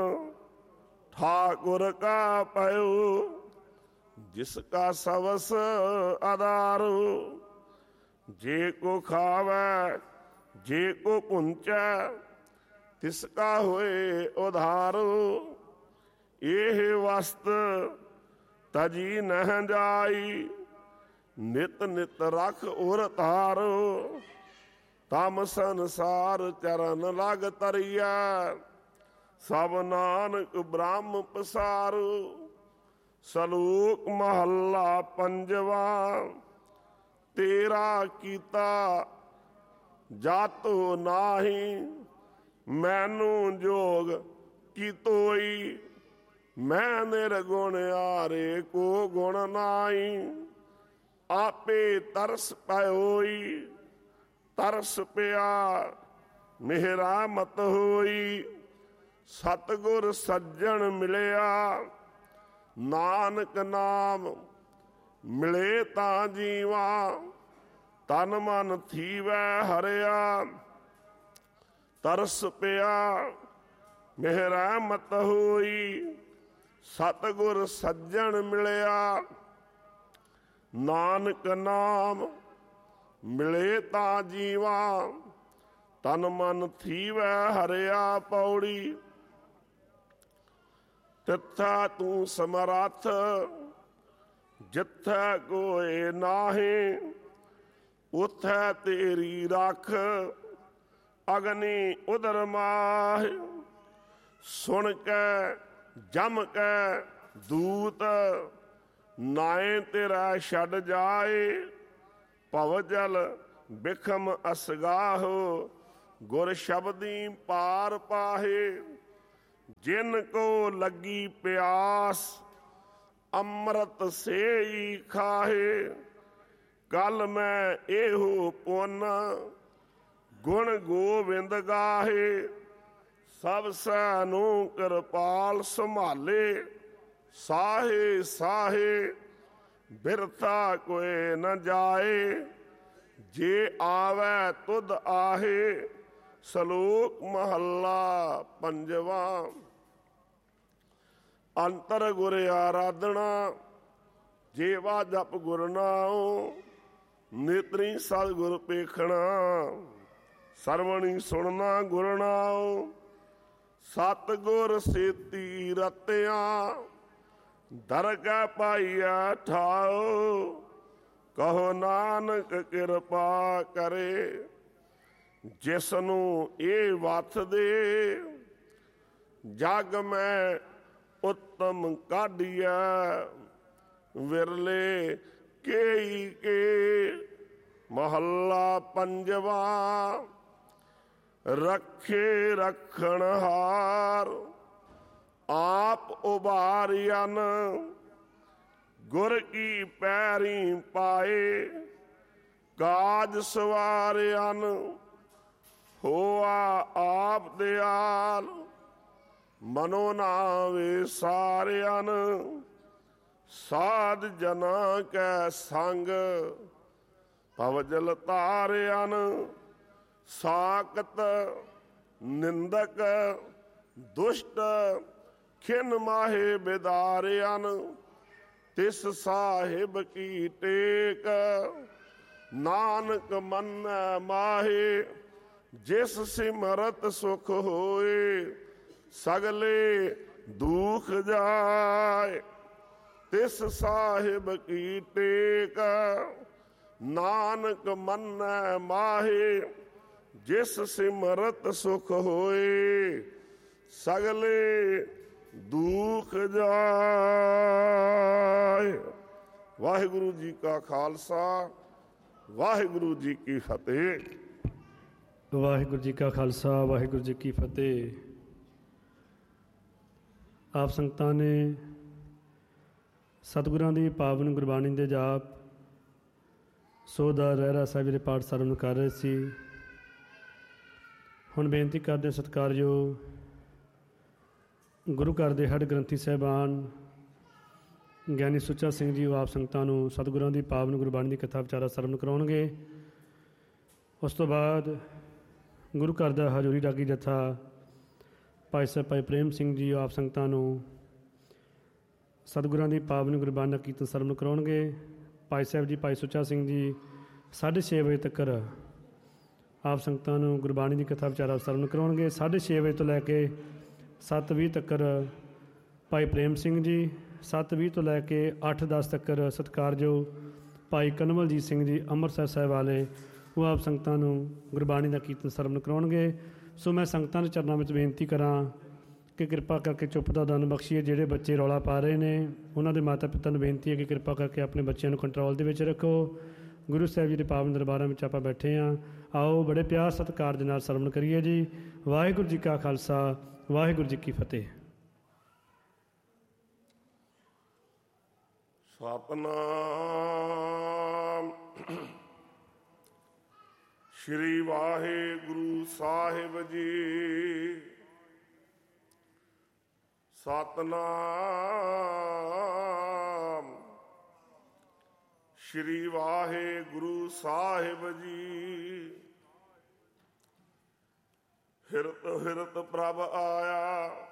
ਠਾਕੁਰ ਕਾ ਪਇਓ, ਜਿਸ ਕਾ ਸਵਸ ਆਧਾਰੋ। ਜੇ ਕੋ ਖਾਵੈ ਜੇ ਕੋ ਪੁੰਚੈ, ਤਿਸ ਕਾ ਹੋਏ ਉਧਾਰੋ। ਇਹ ਵਸਤ ਤਜੀ ਨਹਿ ਜਾਈ, ਨਿਤ ਨਿਤ ਰਖ ਉਰ ਧਾਰੋ। ਤਮ ਸੰਸਾਰ ਚਰਨ ਲਗ ਤਰੀਐ, ਸਭ ਨਾਨਕ ਬ੍ਰਹਮ ਪਸਾਰੋ। ਸਲੋਕ ਮਹੱਲਾ ਪੰਜਵਾ। ਤੇਰਾ ਕੀਤਾ ਜਾਤੋ ਨਾਹੀ, ਮੈਨੂੰ ਜੋਗ ਕੀ ਤੋਈ। ਮੈਂ ਨਿਰਗੁਣ ਆਰੇ ਕੋ ਗੁਣ ਨਾਹੀ, ਆਪੇ ਤਰਸ ਪਇਓਈ। ਤਰਸ ਪਿਆ ਮੇਰਾ ਮਤ ਹੋਈ, ਸਤਿਗੁਰ ਸੱਜਣ ਮਿਲਿਆ। ਨਾਨਕ ਨਾਮ ਮਿਲੇ ਤਾਂ ਜੀਵਾ, ਤਨ ਮਨ ਥੀਵੈ ਹਰਿਆ। ਤਰਸ ਪਿਆ ਮੇਰਾ ਮਤ ਹੋਈ, ਸਤਿਗੁਰ ਸੱਜਣ ਮਿਲਿਆ। ਨਾਨਕ ਨਾਮ ਮਿਲੇ ਤਾਂ ਜੀਵਾ, ਤਨ ਮਨ ਥੀਵੈ ਹਰਿਆ। ਪੌੜੀ। ਤਿੱਥਾ ਤੂੰ ਸਮਰੱਥ, ਜਿੱਥੈ ਕੋਇ ਨਾਹੀਂ। ਉਥੈ ਤੇਰੀ ਰੱਖ, ਅਗਨੀ ਉਦਰ ਮਾਹਿ। ਸੁਣ ਕੈ ਜਮ ਕੈ ਦੂਤ, ਨਾਏ ਤੇਰਾ ਛੱਡ ਜਾਏ। ਭਵ ਜਲ ਬਿਖਮ ਅਸਗਾਹੋ, ਗੁਰ ਸ਼ਬਦੀ ਪਾਰ ਪਾਹੇ। ਜਿਨ ਕੋ ਲੱਗੀ ਪਿਆਸ, ਅੰਮ੍ਰਿਤ ਸੇਈ ਖਾਹੇ। ਕਲ ਮੈਂ ਇਹੋ ਪੁੰਨ, ਗੁਣ ਗੋਬਿੰਦ ਗਾਹੇ। ਸਭ ਸੈ ਨੂੰ ਕਿਰਪਾਲ ਸੰਭਾਲੇ, ਸਾਹੇ ਸਾਹੇ ਬਿਰਥਾ ਕੋਇ ਨ ਜਾਏ। ਜੇ ਆਵੈ ਤੁਧ ਆਹੇ। ਸਲੋਕ ਮਹੱਲਾ ਪੰਜਵਾ। ਅੰਤਰ ਗੁਰ ਆਰਾਧਨਾ, ਜੇਵਾ ਜਪ ਗੁਰ ਨਾਉ। ਨੇਤਰੀ ਸਤਿਗੁਰ ਪੇਖਣਾ, ਸਰਵਣੀ ਸੁਣਨਾ ਗੁਰ ਨਾਉ। ਸਤਿਗੁਰ ਸੇਤੀ ਰਤਿਆ, ਦਰਗਹਿ ਪਾਈਐ ਠਾਉ। ਕਹੋ ਨਾਨਕ ਕਿਰਪਾ ਕਰੇ, ਜਿਸ ਨੂੰ ਇਹ ਵਥ ਦੇ। ਜਗ ਮੈਂ ਉੱਤਮ ਕਾਢੀਐ, ਵਿਰਲੇ ਕੇਈ ਕੇ। ਮਹੱਲਾ ਪੰਜਵਾ। ਰੱਖੇ ਰੱਖਣ ਹਾਰ, ਆਪ ਉਬਾਰਿਆਨ। ਗੁਰ ਕੀ ਪੈਰੀ ਪਾਏ, ਕਾਜ ਸਵਾਰਿਆਨ। ਹੋਆ ਆਪ ਦਿਆਲ, ਮਨੋ ਨਾਵੇ ਸਾਰਿਆਨ। ਸਾਧ ਜਨਾ ਕੈ ਸੰਗ, ਭਵ ਜਲ ਤਾਰਿਆਨ। ਸਾਕਤ ਨਿੰਦਕ ਦੁਸ਼ਟ ਖਿਨ ਮਾਹੇ ਬਿਦਾਰਿਆਨ ਤਿਸ ਸਾਹਿਬ ਕੀ ਟੇਕ ਨਾਨਕ ਮੰਨੈ ਮਾਹੇ ਜਿਸ ਸਿਮਰਤ ਸੁਖ ਹੋਏ ਸਗਲੇ ਦੁਖ ਜਾਏ ਤਿਸ ਸਾਹਿਬ ਕੀ ਟੇਕ ਨਾਨਕ ਮੰਨੈ ਮਾਹੇ ਜਿਸ ਸਿਮਰਤ ਸੁਖ ਹੋਏ ਸਗਲੇ ਦੁਖ ਜਾਏ। ਵਾਹਿਗੁਰੂ ਜੀ ਕਾ ਖਾਲਸਾ ਵਾਹਿਗੁਰੂ ਜੀ ਕੀ ਫਤਿਹ। ਵਾਹਿਗੁਰੂ ਜੀ ਕਾ ਖਾਲਸਾ ਵਾਹਿਗੁਰੂ ਜੀ ਕੀ ਫਤਿਹ। ਆਪ ਸੰਗਤਾਂ ਨੇ ਸਤਿਗੁਰਾਂ ਦੀ ਪਾਵਨ ਗੁਰਬਾਣੀ ਦੇ ਜਾਪ ਸੋ ਦਾ ਰਹਿਰਾ ਸਾਹਿਬ ਦੇ ਪਾਠ ਸਰਵਣ ਕਰ ਰਹੇ ਸੀ। ਹੁਣ ਬੇਨਤੀ ਕਰਦੇ ਸਤਿਕਾਰਯੋਗ ਗੁਰੂ ਘਰ ਦੇ ਹੱਡ ਗ੍ਰੰਥੀ ਸਾਹਿਬਾਨ ਗਿਆਨੀ ਸੁੱਚਾ ਸਿੰਘ ਜੀ ਆਪ ਸੰਗਤਾਂ ਨੂੰ ਸਤਿਗੁਰਾਂ ਦੀ ਪਾਵਨ ਗੁਰਬਾਣੀ ਦੀ ਕਥਾ ਵਿਚਾਰਾ ਸਰਵਣ ਕਰਾਉਣਗੇ। ਉਸ ਤੋਂ ਬਾਅਦ ਗੁਰੂ ਘਰ ਦਾ ਹਜ਼ੂਰੀ ਰਾਗੀ ਜਥਾ ਭਾਈ ਸਾਹਿਬ ਭਾਈ ਪ੍ਰੇਮ ਸਿੰਘ ਜੀ ਆਪ ਸੰਗਤਾਂ ਨੂੰ ਸਤਿਗੁਰਾਂ ਦੀ ਪਾਵਨ ਗੁਰਬਾਣੀ ਦਾ ਕੀਰਤਨ ਸਰਵਣ ਕਰਾਉਣਗੇ। ਭਾਈ ਸਾਹਿਬ ਜੀ ਭਾਈ ਸੁੱਚਾ ਸਿੰਘ ਜੀ ਸਾਢੇ ਛੇ ਵਜੇ ਤੱਕ ਆਪ ਸੰਗਤਾਂ ਨੂੰ ਗੁਰਬਾਣੀ ਦੀ ਕਥਾ ਵਿਚਾਰਾ ਸਰਵਣ ਕਰਾਉਣਗੇ। ਸਾਢੇ ਛੇ ਵਜੇ ਤੋਂ ਲੈ ਕੇ ਸੱਤ ਵੀਹ ਤੱਕ ਭਾਈ ਪ੍ਰੇਮ ਸਿੰਘ ਜੀ, ਸੱਤ ਵੀਹ ਤੋਂ ਲੈ ਕੇ ਅੱਠ ਦਸ ਤੱਕ ਸਤਿਕਾਰਯੋਗ ਭਾਈ ਕਨਵਲਜੀਤ ਸਿੰਘ ਜੀ ਅੰਮ੍ਰਿਤਸਰ ਸਾਹਿਬ ਵਾਲੇ ਉਹ ਆਪ ਸੰਗਤਾਂ ਨੂੰ ਗੁਰਬਾਣੀ ਦਾ ਕੀਰਤਨ ਸਰਵਣ ਕਰਾਉਣਗੇ। ਸੋ ਮੈਂ ਸੰਗਤਾਂ ਦੇ ਚਰਨਾਂ ਵਿੱਚ ਬੇਨਤੀ ਕਰਾਂ ਕਿ ਕਿਰਪਾ ਕਰਕੇ ਚੁੱਪ ਦਾ ਦਾਨ ਬਖਸ਼ੀਏ। ਜਿਹੜੇ ਬੱਚੇ ਰੌਲਾ ਪਾ ਰਹੇ ਨੇ ਉਹਨਾਂ ਦੇ ਮਾਤਾ ਪਿਤਾ ਨੂੰ ਬੇਨਤੀ ਹੈ ਕਿ ਕਿਰਪਾ ਕਰਕੇ ਆਪਣੇ ਬੱਚਿਆਂ ਨੂੰ ਕੰਟਰੋਲ ਦੇ ਵਿੱਚ ਰੱਖੋ। ਗੁਰੂ ਸਾਹਿਬ ਜੀ ਦੇ ਪਾਵਨ ਦਰਬਾਰਾਂ ਵਿੱਚ ਆਪਾਂ ਬੈਠੇ ਹਾਂ। ਆਓ ਬੜੇ ਪਿਆਰ ਸਤਿਕਾਰ ਦੇ ਨਾਲ ਸਰਵਣ ਕਰੀਏ ਜੀ। ਵਾਹਿਗੁਰੂ ਜੀ ਕਾ ਖਾਲਸਾ ਵਾਹਿਗੁਰੂ ਜੀ ਕੀ ਫਤਿਹ। ਸਤਿਨਾਮ ਸ਼੍ਰੀ ਵਾਹਿਗੁਰੂ ਸਾਹਿਬ ਜੀ। ਸਤਿਨਾਮ ਸ਼੍ਰੀ ਵਾਹਿਗੁਰੂ ਸਾਹਿਬ ਜੀ। ਹਿਰਤ ਹਿਰਤ ਪ੍ਰਭ ਆਇਆ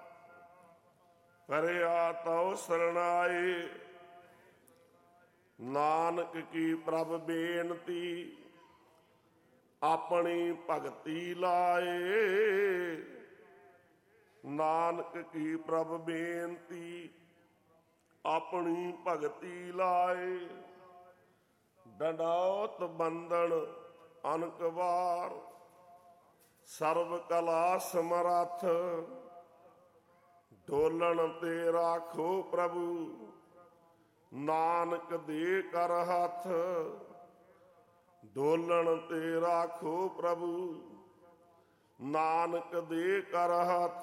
ਕਰਿਆ ਤਉ ਸਰਣਾਏ ਨਾਨਕ ਕੀ ਪ੍ਰਭ ਬੇਨਤੀ ਆਪਣੀ ਭਗਤੀ ਲਾਏ। ਨਾਨਕ ਕੀ ਪ੍ਰਭ ਬੇਨਤੀ ਆਪਣੀ ਭਗਤੀ ਲਾਏ। ਡੰਡਾਉਤ ਬੰਦਨ ਅਨਕ ਵਾਰ ਸਰਬ ਕਲਾ ਸਮਰੱਥ ਡੋਲਣ ਤੇ ਰਾਖੋ ਪ੍ਰਭੂ ਨਾਨਕ ਦੇ ਕਰ ਹੱਥ। ਡੋਲਣ ਤੇ ਰਾਖੋ ਪ੍ਰਭੂ ਨਾਨਕ ਦੇ ਕਰ ਹੱਥ।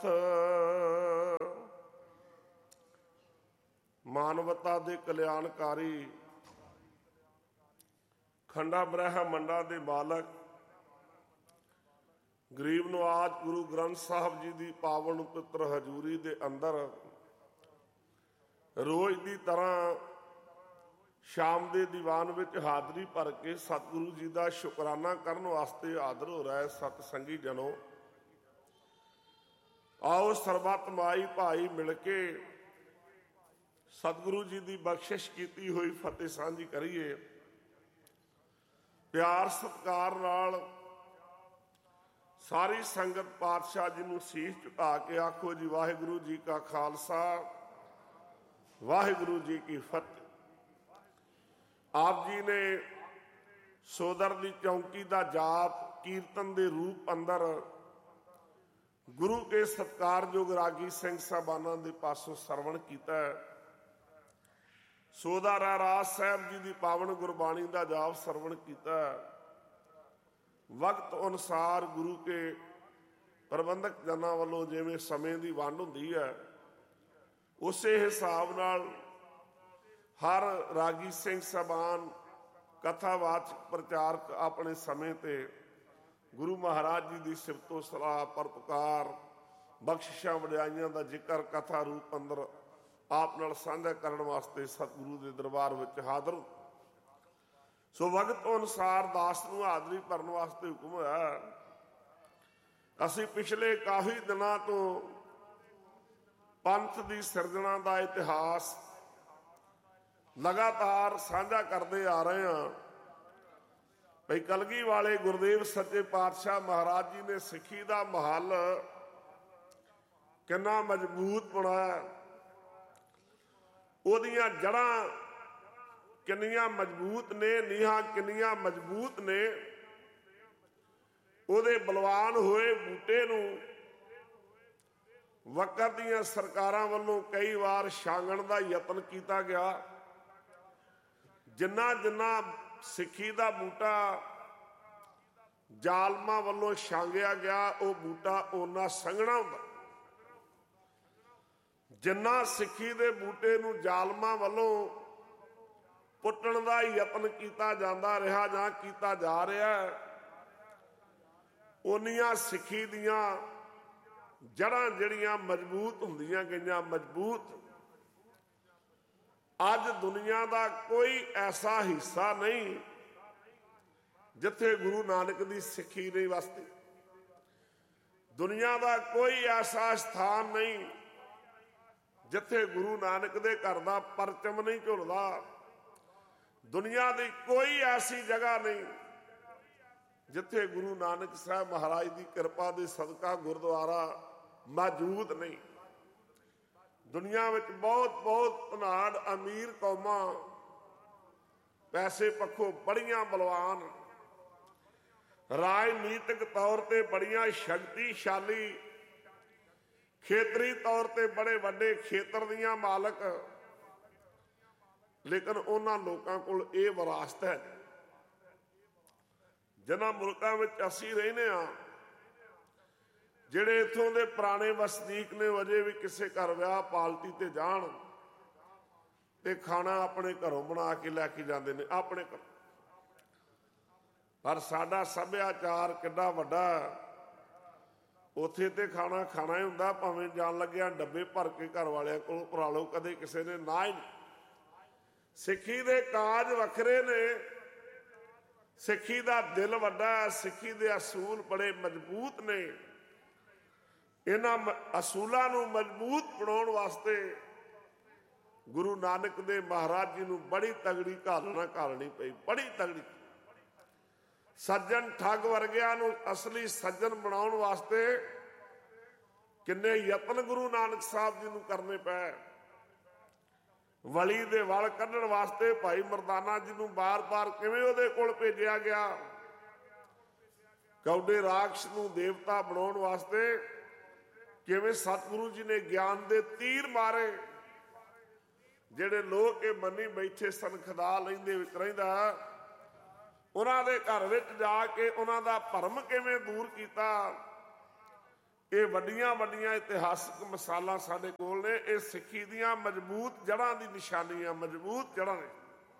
ਮਾਨਵਤਾ ਦੇ ਕਲਿਆਣਕਾਰੀ ਖੰਡਾ ਬ੍ਰਹਮੰਡਾਂ ਦੇ ਮਾਲਕ ਗਰੀਬ ਨਵਾਜ ਗੁਰੂ ਗ੍ਰੰਥ ਸਾਹਿਬ ਜੀ ਦੀ ਪਾਵਨ ਪਵਿੱਤਰ ਹਜ਼ੂਰੀ ਦੇ ਅੰਦਰ ਰੋਜ਼ ਦੀ ਤਰ੍ਹਾਂ ਸ਼ਾਮ ਦੇ ਦੀਵਾਨ ਵਿੱਚ ਹਾਜ਼ਰੀ ਭਰ ਕੇ ਸਤਿਗੁਰੂ ਜੀ ਦਾ ਸ਼ੁਕਰਾਨਾ ਕਰਨ ਵਾਸਤੇ ਹਾਜ਼ਰ ਹੋ ਰਿਹਾ ਹੈ ਸਤ ਸੰਗੀ ਜਨੋ। ਆਓ ਸਰਬੱਤ ਮਾਈ ਭਾਈ ਮਿਲ ਕੇ ਸਤਿਗੁਰੂ ਜੀ ਦੀ ਬਖਸ਼ਿਸ਼ ਕੀਤੀ ਹੋਈ ਫਤਿਹ ਸਾਂਝੀ ਕਰੀਏ। ਪਿਆਰ ਸਤਿਕਾਰ ਨਾਲ ਸਾਰੀ ਸੰਗਤ ਪਾਤਸ਼ਾਹ ਜੀ ਨੂੰ ਸੀਸ ਝੁਕਾ ਕੇ ਆਖੋ ਜੀ ਵਾਹਿਗੁਰੂ ਜੀ ਕਾ ਖਾਲਸਾ ਵਾਹਿਗੁਰੂ ਜੀ ਕੀ ਫਤਿਹ। ਆਪ ਜੀ ਨੇ ਸੋਦਰ ਦੀ ਚੌਂਕੀ ਦਾ ਜਾਪ ਕੀਰਤਨ ਦੇ ਰੂਪ ਅੰਦਰ ਗੁਰੂ ਕੇ ਸਤਿਕਾਰਯੋਗ ਰਾਗੀ ਸਿੰਘ ਸਾਹਿਬਾਨਾਂ ਦੇ ਪਾਸੋਂ ਸਰਵਣ ਕੀਤਾ। ਸੋਦਾ ਰਾਜ ਸਾਹਿਬ ਜੀ ਦੀ ਪਾਵਨ ਗੁਰਬਾਣੀ ਦਾ ਜਾਪ ਸਰਵਣ ਕੀਤਾ। ਵਕਤ ਅਨੁਸਾਰ ਗੁਰੂ ਕੇ ਪ੍ਰਬੰਧਕ ਜਨਾਂ ਵੱਲੋਂ ਜਿਵੇਂ ਸਮੇਂ ਦੀ ਵੰਡ ਹੁੰਦੀ ਹੈ ਉਸੇ ਹਿਸਾਬ ਨਾਲ ਹਰ ਰਾਗੀ ਸਿੰਘ ਸਾਹਿਬਾਨ ਕਥਾਵਾਚਕ ਪ੍ਰਚਾਰਕ ਆਪਣੇ ਸਮੇਂ ਤੇ ਗੁਰੂ ਮਹਾਰਾਜ ਜੀ ਦੀ ਸਿਫਤੋ ਸਲਾਹ ਪਰਪਕਾਰ ਬਖਸ਼ਿਸ਼ਾਂ ਵਡਿਆਈਆਂ ਦਾ ਜ਼ਿਕਰ ਕਥਾ ਰੂਪ ਅੰਦਰ ਆਪ ਨਾਲ ਸਾਂਝਾ ਕਰਨ ਵਾਸਤੇ ਸਤਿਗੁਰੂ ਦੇ ਦਰਬਾਰ ਵਿੱਚ ਹਾਜ਼ਰ। ਸੋ ਵਕਤ ਅਨੁਸਾਰ ਦਾਸ ਨੂੰ ਹਾਜ਼ਰੀ ਭਰਨ ਵਾਸਤੇ ਹੁਕਮ ਹੋਇਆ। ਅਸੀਂ ਪਿਛਲੇ ਕਾਫੀ ਦਿਨਾਂ ਤੋਂ ਪੰਥ ਦੀ ਸਿਰਜਣਾ ਦਾ ਇਤਿਹਾਸ ਲਗਾਤਾਰ ਸਾਂਝਾ ਕਰਦੇ ਆ ਰਹੇ ਹਾਂ। ਭਈ ਕਲਗੀ ਵਾਲੇ ਗੁਰਦੇਵ ਸੱਚੇ ਪਾਤਸ਼ਾਹ ਮਹਾਰਾਜ ਜੀ ਨੇ ਸਿੱਖੀ ਦਾ ਮਹੱਲ ਕਿੰਨਾ ਮਜ਼ਬੂਤ ਬਣਾਇਆ, ਉਹਦੀਆਂ ਜੜ੍ਹਾਂ ਕਿੰਨੀਆਂ ਮਜ਼ਬੂਤ ਨੇ, ਨੀਹਾਂ ਕਿੰਨੀਆਂ ਮਜ਼ਬੂਤ ਨੇ। ਉਹਦੇ ਬਲਵਾਨ ਹੋਏ ਬੂਟੇ ਨੂੰ ਵਕਤ ਦੀਆਂ ਸਰਕਾਰਾਂ ਵੱਲੋਂ ਕਈ ਵਾਰ ਛਾਂਗਣ ਦਾ ਯਤਨ ਕੀਤਾ ਗਿਆ। ਜਿੰਨਾ ਜਿੰਨਾ ਸਿੱਖੀ ਦਾ ਬੂਟਾ ਜ਼ਾਲਮਾਂ ਵੱਲੋਂ ਛਾਂਗਿਆ ਗਿਆ, ਉਹ ਬੂਟਾ ਓਨਾ ਸੰਘਣਾ ਹੁੰਦਾ। ਜਿੰਨਾ ਸਿੱਖੀ ਦੇ ਬੂਟੇ ਨੂੰ ਜ਼ਾਲਮਾਂ ਵੱਲੋਂ ਪੁੱਟਣ ਦਾ ਯਤਨ ਕੀਤਾ ਜਾਂਦਾ ਰਿਹਾ ਜਾਂ ਕੀਤਾ ਜਾ ਰਿਹਾ, ਓਨੀਆਂ ਸਿੱਖੀ ਦੀਆਂ ਜੜ੍ਹਾਂ ਜਿਹੜੀਆਂ ਮਜ਼ਬੂਤ ਹੁੰਦੀਆਂ ਗਈਆਂ ਮਜ਼ਬੂਤ। ਅੱਜ ਦੁਨੀਆ ਦਾ ਕੋਈ ਐਸਾ ਹਿੱਸਾ ਨਹੀਂ ਜਿੱਥੇ ਗੁਰੂ ਨਾਨਕ ਦੀ ਸਿੱਖੀ ਨਹੀਂ ਵਸਦੀ। ਦੁਨੀਆ ਦਾ ਕੋਈ ਐਸਾ ਸਥਾਨ ਨਹੀਂ ਜਿੱਥੇ ਗੁਰੂ ਨਾਨਕ ਦੇ ਘਰ ਦਾ ਪਰਚਮ ਨਹੀਂ ਝੁਲਦਾ। ਦੁਨੀਆ ਦੀ ਕੋਈ ਐਸੀ ਜਗ੍ਹਾ ਨਹੀਂ ਜਿੱਥੇ ਗੁਰੂ ਨਾਨਕ ਸਾਹਿਬ ਮਹਾਰਾਜ ਦੀ ਕਿਰਪਾ ਦੇ ਸਦਕਾ ਗੁਰਦੁਆਰਾ ਮੌਜੂਦ ਨਹੀਂ। ਦੁਨੀਆ ਵਿੱਚ ਬਹੁਤ ਬਹੁਤ ਧਨਾੜ ਅਮੀਰ ਕੌਮਾਂ ਪੈਸੇ ਪੱਖੋਂ ਬੜੀਆਂ ਬਲਵਾਨ, ਰਾਜਨੀਤਿਕ ਤੌਰ ਤੇ ਬੜੀਆਂ ਸ਼ਕਤੀਸ਼ਾਲੀ, ਖੇਤਰੀ ਤੌਰ ਤੇ ਬੜੇ ਵੱਡੇ ਖੇਤਰ ਦੀਆਂ ਮਾਲਕ, ਲੇਕਿਨ ਉਹਨਾਂ ਲੋਕਾਂ ਕੋਲ ਇਹ ਵਿਰਾਸਤ ਹੈ। ਜਿਨ੍ਹਾਂ ਮੁਲਕਾਂ ਵਿੱਚ ਅਸੀਂ ਰਹਿੰਦੇ ਹਾਂ, ਜਿਹੜੇ ਇੱਥੋਂ ਦੇ ਪੁਰਾਣੇ ਵਸਨੀਕ ਨੇ, ਅਜੇ ਵੀ ਕਿਸੇ ਘਰ ਵਿਆਹ ਪਾਲਟੀ ਤੇ ਜਾਣ ਤੇ ਖਾਣਾ ਆਪਣੇ ਘਰੋਂ ਬਣਾ ਕੇ ਲੈ ਕੇ ਜਾਂਦੇ ਨੇ ਆਪਣੇ ਘਰ। ਪਰ ਸਾਡਾ ਸੱਭਿਆਚਾਰ ਕਿੱਡਾ ਵੱਡਾ, ਉੱਥੇ ਤੇ ਖਾਣਾ ਖਾਣਾ ਹੀ ਹੁੰਦਾ, ਭਾਵੇਂ ਜਾਣ ਲੱਗਿਆ ਡੱਬੇ ਭਰ ਕੇ ਘਰ ਵਾਲਿਆਂ ਕੋਲ ਭਰਾ ਲਓ, ਕਦੇ ਕਿਸੇ ਨੇ ਨਾ ਹੀ ਨਹੀਂ। ਸਿੱਖੀ ਦੇ ਕਾਜ ਵੱਖਰੇ ਨੇ, ਸਿੱਖੀ ਦਾ ਦਿਲ ਵੱਡਾ, ਸਿੱਖੀ ਦੇ ਅਸੂਲ ਬੜੇ ਮਜ਼ਬੂਤ ਨੇ। ਇਹਨਾਂ ਅਸੂਲਾਂ ਨੂੰ ਮਜ਼ਬੂਤ ਬਣਾਉਣ ਵਾਸਤੇ ਗੁਰੂ ਨਾਨਕ ਦੇ ਮਹਾਰਾਜ ਜੀ ਨੂੰ ਬੜੀ ਤਗੜੀ ਘਾਲਣਾ ਘਾਲਣੀ ਪਈ, ਬੜੀ ਤਗੜੀ। ਸੱਜਣ ਠੱਗ ਵਰਗਿਆਂ ਨੂੰ ਅਸਲੀ ਸੱਜਣ ਬਣਾਉਣ ਵਾਸਤੇ ਕਿੰਨੇ ਯਤਨ ਗੁਰੂ ਨਾਨਕ ਸਾਹਿਬ ਜੀ ਨੂੰ ਕਰਨੇ ਪਏ। ਵਲੀ ਦੇ ਵਲ ਕੱਢਣ ਵਾਸਤੇ ਭਾਈ ਮਰਦਾਨਾ ਜੀ ਨੂੰ ਬਾਰ-ਬਾਰ ਕਿਵੇਂ ਉਹਦੇ ਕੋਲ ਭੇਜਿਆ ਗਿਆ। ਕੌਡੇ ਰਾਖਸ਼ ਨੂੰ ਦੇਵਤਾ ਬਣਾਉਣ ਵਾਸਤੇ ਕਿਵੇਂ ਸਤਿਗੁਰੂ ਜੀ ਨੇ ਗਿਆਨ ਦੇ ਤੀਰ ਮਾਰੇ। ਜਿਹੜੇ ਲੋਕ ਇਹ ਮੰਨੀ ਬੈਠੇ ਸਨ ਖੁਦਾ ਲੈਂਦੇ ਵਿੱਚ ਰਹਿੰਦਾ, ਉਹਨਾਂ ਦੇ ਘਰ ਵਿੱਚ ਜਾ ਕੇ ਉਹਨਾਂ ਦਾ ਭਰਮ ਕਿਵੇਂ ਦੂਰ ਕੀਤਾ। ਇਹ ਵੱਡੀਆਂ ਵੱਡੀਆਂ ਇਤਿਹਾਸਕ ਮਿਸਾਲਾਂ ਸਾਡੇ ਕੋਲ ਨੇ। ਇਹ ਸਿੱਖੀ ਦੀਆਂ ਮਜ਼ਬੂਤ ਜੜ੍ਹਾਂ ਦੀ ਨਿਸ਼ਾਨੀਆਂ, ਮਜ਼ਬੂਤ ਜੜ੍ਹਾਂ ਨੇ।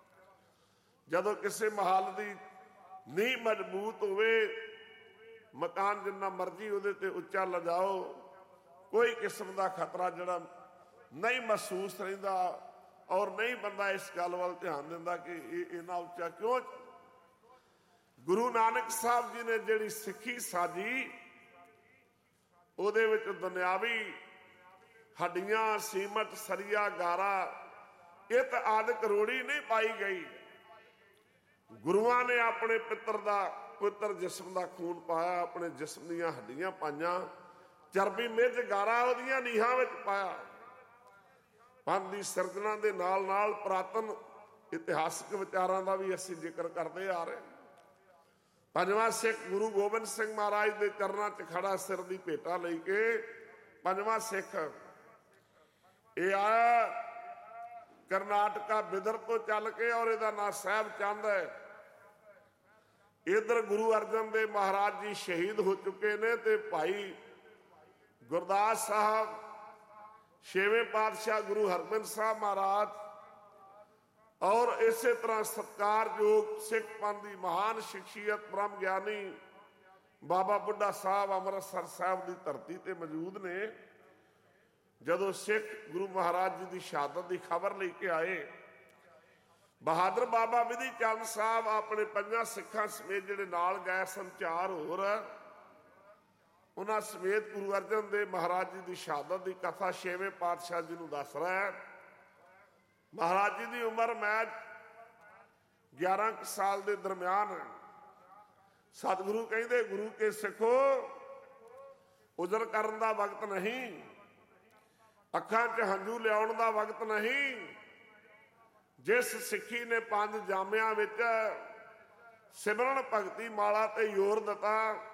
ਜਦੋਂ ਕਿਸੇ ਮਹੱਲ ਦੀ ਨੀਂਹ ਮਜ਼ਬੂਤ ਹੋਵੇ, ਮਕਾਨ ਜਿੰਨਾ ਮਰਜ਼ੀ ਉਹਦੇ ਤੇ ਉੱਚਾ ਲਜਾਓ, ਕੋਈ ਕਿਸਮ ਦਾ ਖਤਰਾ ਜਿਹੜਾ ਨਹੀਂ ਮਹਿਸੂਸ ਰਹਿੰਦਾ, ਔਰ ਨਹੀਂ ਬੰਦਾ ਇਸ ਗੱਲ ਵੱਲ ਧਿਆਨ ਦਿੰਦਾ ਕਿ ਇਹ ਇੰਨਾ ਉੱਚਾ ਕਿਉਂ। ਗੁਰੂ ਨਾਨਕ ਸਾਹਿਬ ਜੀ ਨੇ ਜਿਹੜੀ ਸਿੱਖੀ ਸਾਜੀ, ਉਹਦੇ ਵਿੱਚ ਦੁਨਿਆਵੀ ਹੱਡੀਆਂ, ਸੀਮਟ, ਸਰੀਆ, ਗਾਰਾ, ਇੱਤ ਆਦਿ ਕਰੋੜੀ ਨਹੀਂ ਪਾਈ ਗਈ। ਗੁਰੂਆਂ ਨੇ ਆਪਣੇ ਪਿੱਤਰ ਦਾ ਪਵਿੱਤਰ ਜਿਸਮ ਦਾ ਖੂਨ ਪਾਇਆ, ਆਪਣੇ ਜਿਸਮ ਦੀਆਂ ਹੱਡੀਆਂ ਪਾਈਆਂ, ਚਰਬੀ, ਮਿੱਝ, ਗਾਰਾ ਉਹਦੀਆਂ ਨੀਹਾਂ ਵਿੱਚ ਪਾਇਆ। ਪੰਥ ਦੀ ਸਿਰਜਣਾ ਦੇ ਨਾਲ ਨਾਲ ਪੁਰਾਤਨ ਇਤਿਹਾਸਕ ਵਿਚਾਰਾਂ ਦਾ ਵੀ ਅਸੀਂ ਜ਼ਿਕਰ ਕਰਦੇ ਆ ਰਹੇ। ਪੰਜਵਾਂ ਸਿੱਖ ਗੁਰੂ ਗੋਬਿੰਦ ਸਿੰਘ ਮਹਾਰਾਜ ਦੇ ਚਰਨਾਂ 'ਚ ਖੜਾ ਸਿਰ ਦੀ ਭੇਟਾ ਲੈ ਕੇ ਪੰਜਵਾਂ ਸਿੱਖ ਇਹ ਆਇਆ ਕਰਨਾਟਕਾ ਬਿਦਰ ਤੋਂ ਚੱਲ ਕੇ, ਔਰ ਇਹਦਾ ਨਾਂ ਸਾਹਿਬ ਚੰਦ ਹੈ। ਇਧਰ ਗੁਰੂ ਅਰਜਨ ਦੇਵ ਮਹਾਰਾਜ ਜੀ ਸ਼ਹੀਦ ਹੋ ਚੁੱਕੇ ਨੇ ਤੇ ਭਾਈ ਗੁਰਦਾਸ ਸਾਹਿਬ, ਛੇਵੇਂ ਪਾਤਸ਼ਾਹ ਗੁਰੂ ਹਰਗੋਬਿੰਦ ਸਾਹਿਬ ਮਹਾਰਾਜ, ਔਰ ਇਸੇ ਤਰ੍ਹਾਂ ਸਤਿਕਾਰਯੋਗ ਸਿੱਖ ਪੰਥ ਦੀ ਮਹਾਨ ਸ਼ਖਸੀਅਤ ਬ੍ਰਹਮ ਗਿਆਨੀ ਬਾਬਾ ਬੁੱਢਾ ਸਾਹਿਬ ਅੰਮ੍ਰਿਤਸਰ ਸਾਹਿਬ ਦੀ ਧਰਤੀ ਤੇ ਮੌਜੂਦ ਨੇ। ਜਦੋਂ ਸਿੱਖ ਗੁਰੂ ਮਹਾਰਾਜ ਜੀ ਦੀ ਸ਼ਹਾਦਤ ਦੀ ਖਬਰ ਲੈ ਕੇ ਆਏ, ਬਹਾਦਰ ਬਾਬਾ ਵਿਧੀ ਚੰਦ ਸਾਹਿਬ ਆਪਣੇ ਪੰਜਾਂ ਸਿੱਖਾਂ ਸਮੇਤ ਜਿਹੜੇ ਨਾਲ ਗਏ ਸਨ, ਚਾਰ ਹੋਰ, ਉਹਨਾਂ ਸਮੇਤ ਗੁਰੂ ਅਰਜਨ ਦੇਵ ਮਹਾਰਾਜ ਜੀ ਦੀ ਸ਼ਹਾਦਤ ਦੀ ਕਥਾ ਛੇਵੇਂ ਪਾਤਸ਼ਾਹ ਜੀ ਨੂੰ ਦੱਸ ਰਿਹਾ ਹੈ। ਮਹਾਰਾਜ ਜੀ ਦੀ ਉਮਰ ਮੈਂ ਗਿਆਰਾਂ ਕੁ ਸਾਲ ਦੇ ਦਰਮਿਆਨ। ਸਤਿਗੁਰੂ ਕਹਿੰਦੇ ਗੁਰੂ ਕੇ ਸਿੱਖੋ, ਉਜਰ ਕਰਨ ਦਾ ਵਕਤ ਨਹੀਂ, ਅੱਖਾਂ 'ਚ ਹੰਝੂ ਲਿਆਉਣ ਦਾ ਵਕਤ ਨਹੀਂ। ਜਿਸ ਸਿੱਖੀ ਨੇ ਪੰਜ ਜਾਮਿਆਂ ਵਿੱਚ ਸਿਮਰਨ ਭਗਤੀ ਮਾਲਾ ਤੇ ਜ਼ੋਰ ਦਿੱਤਾ,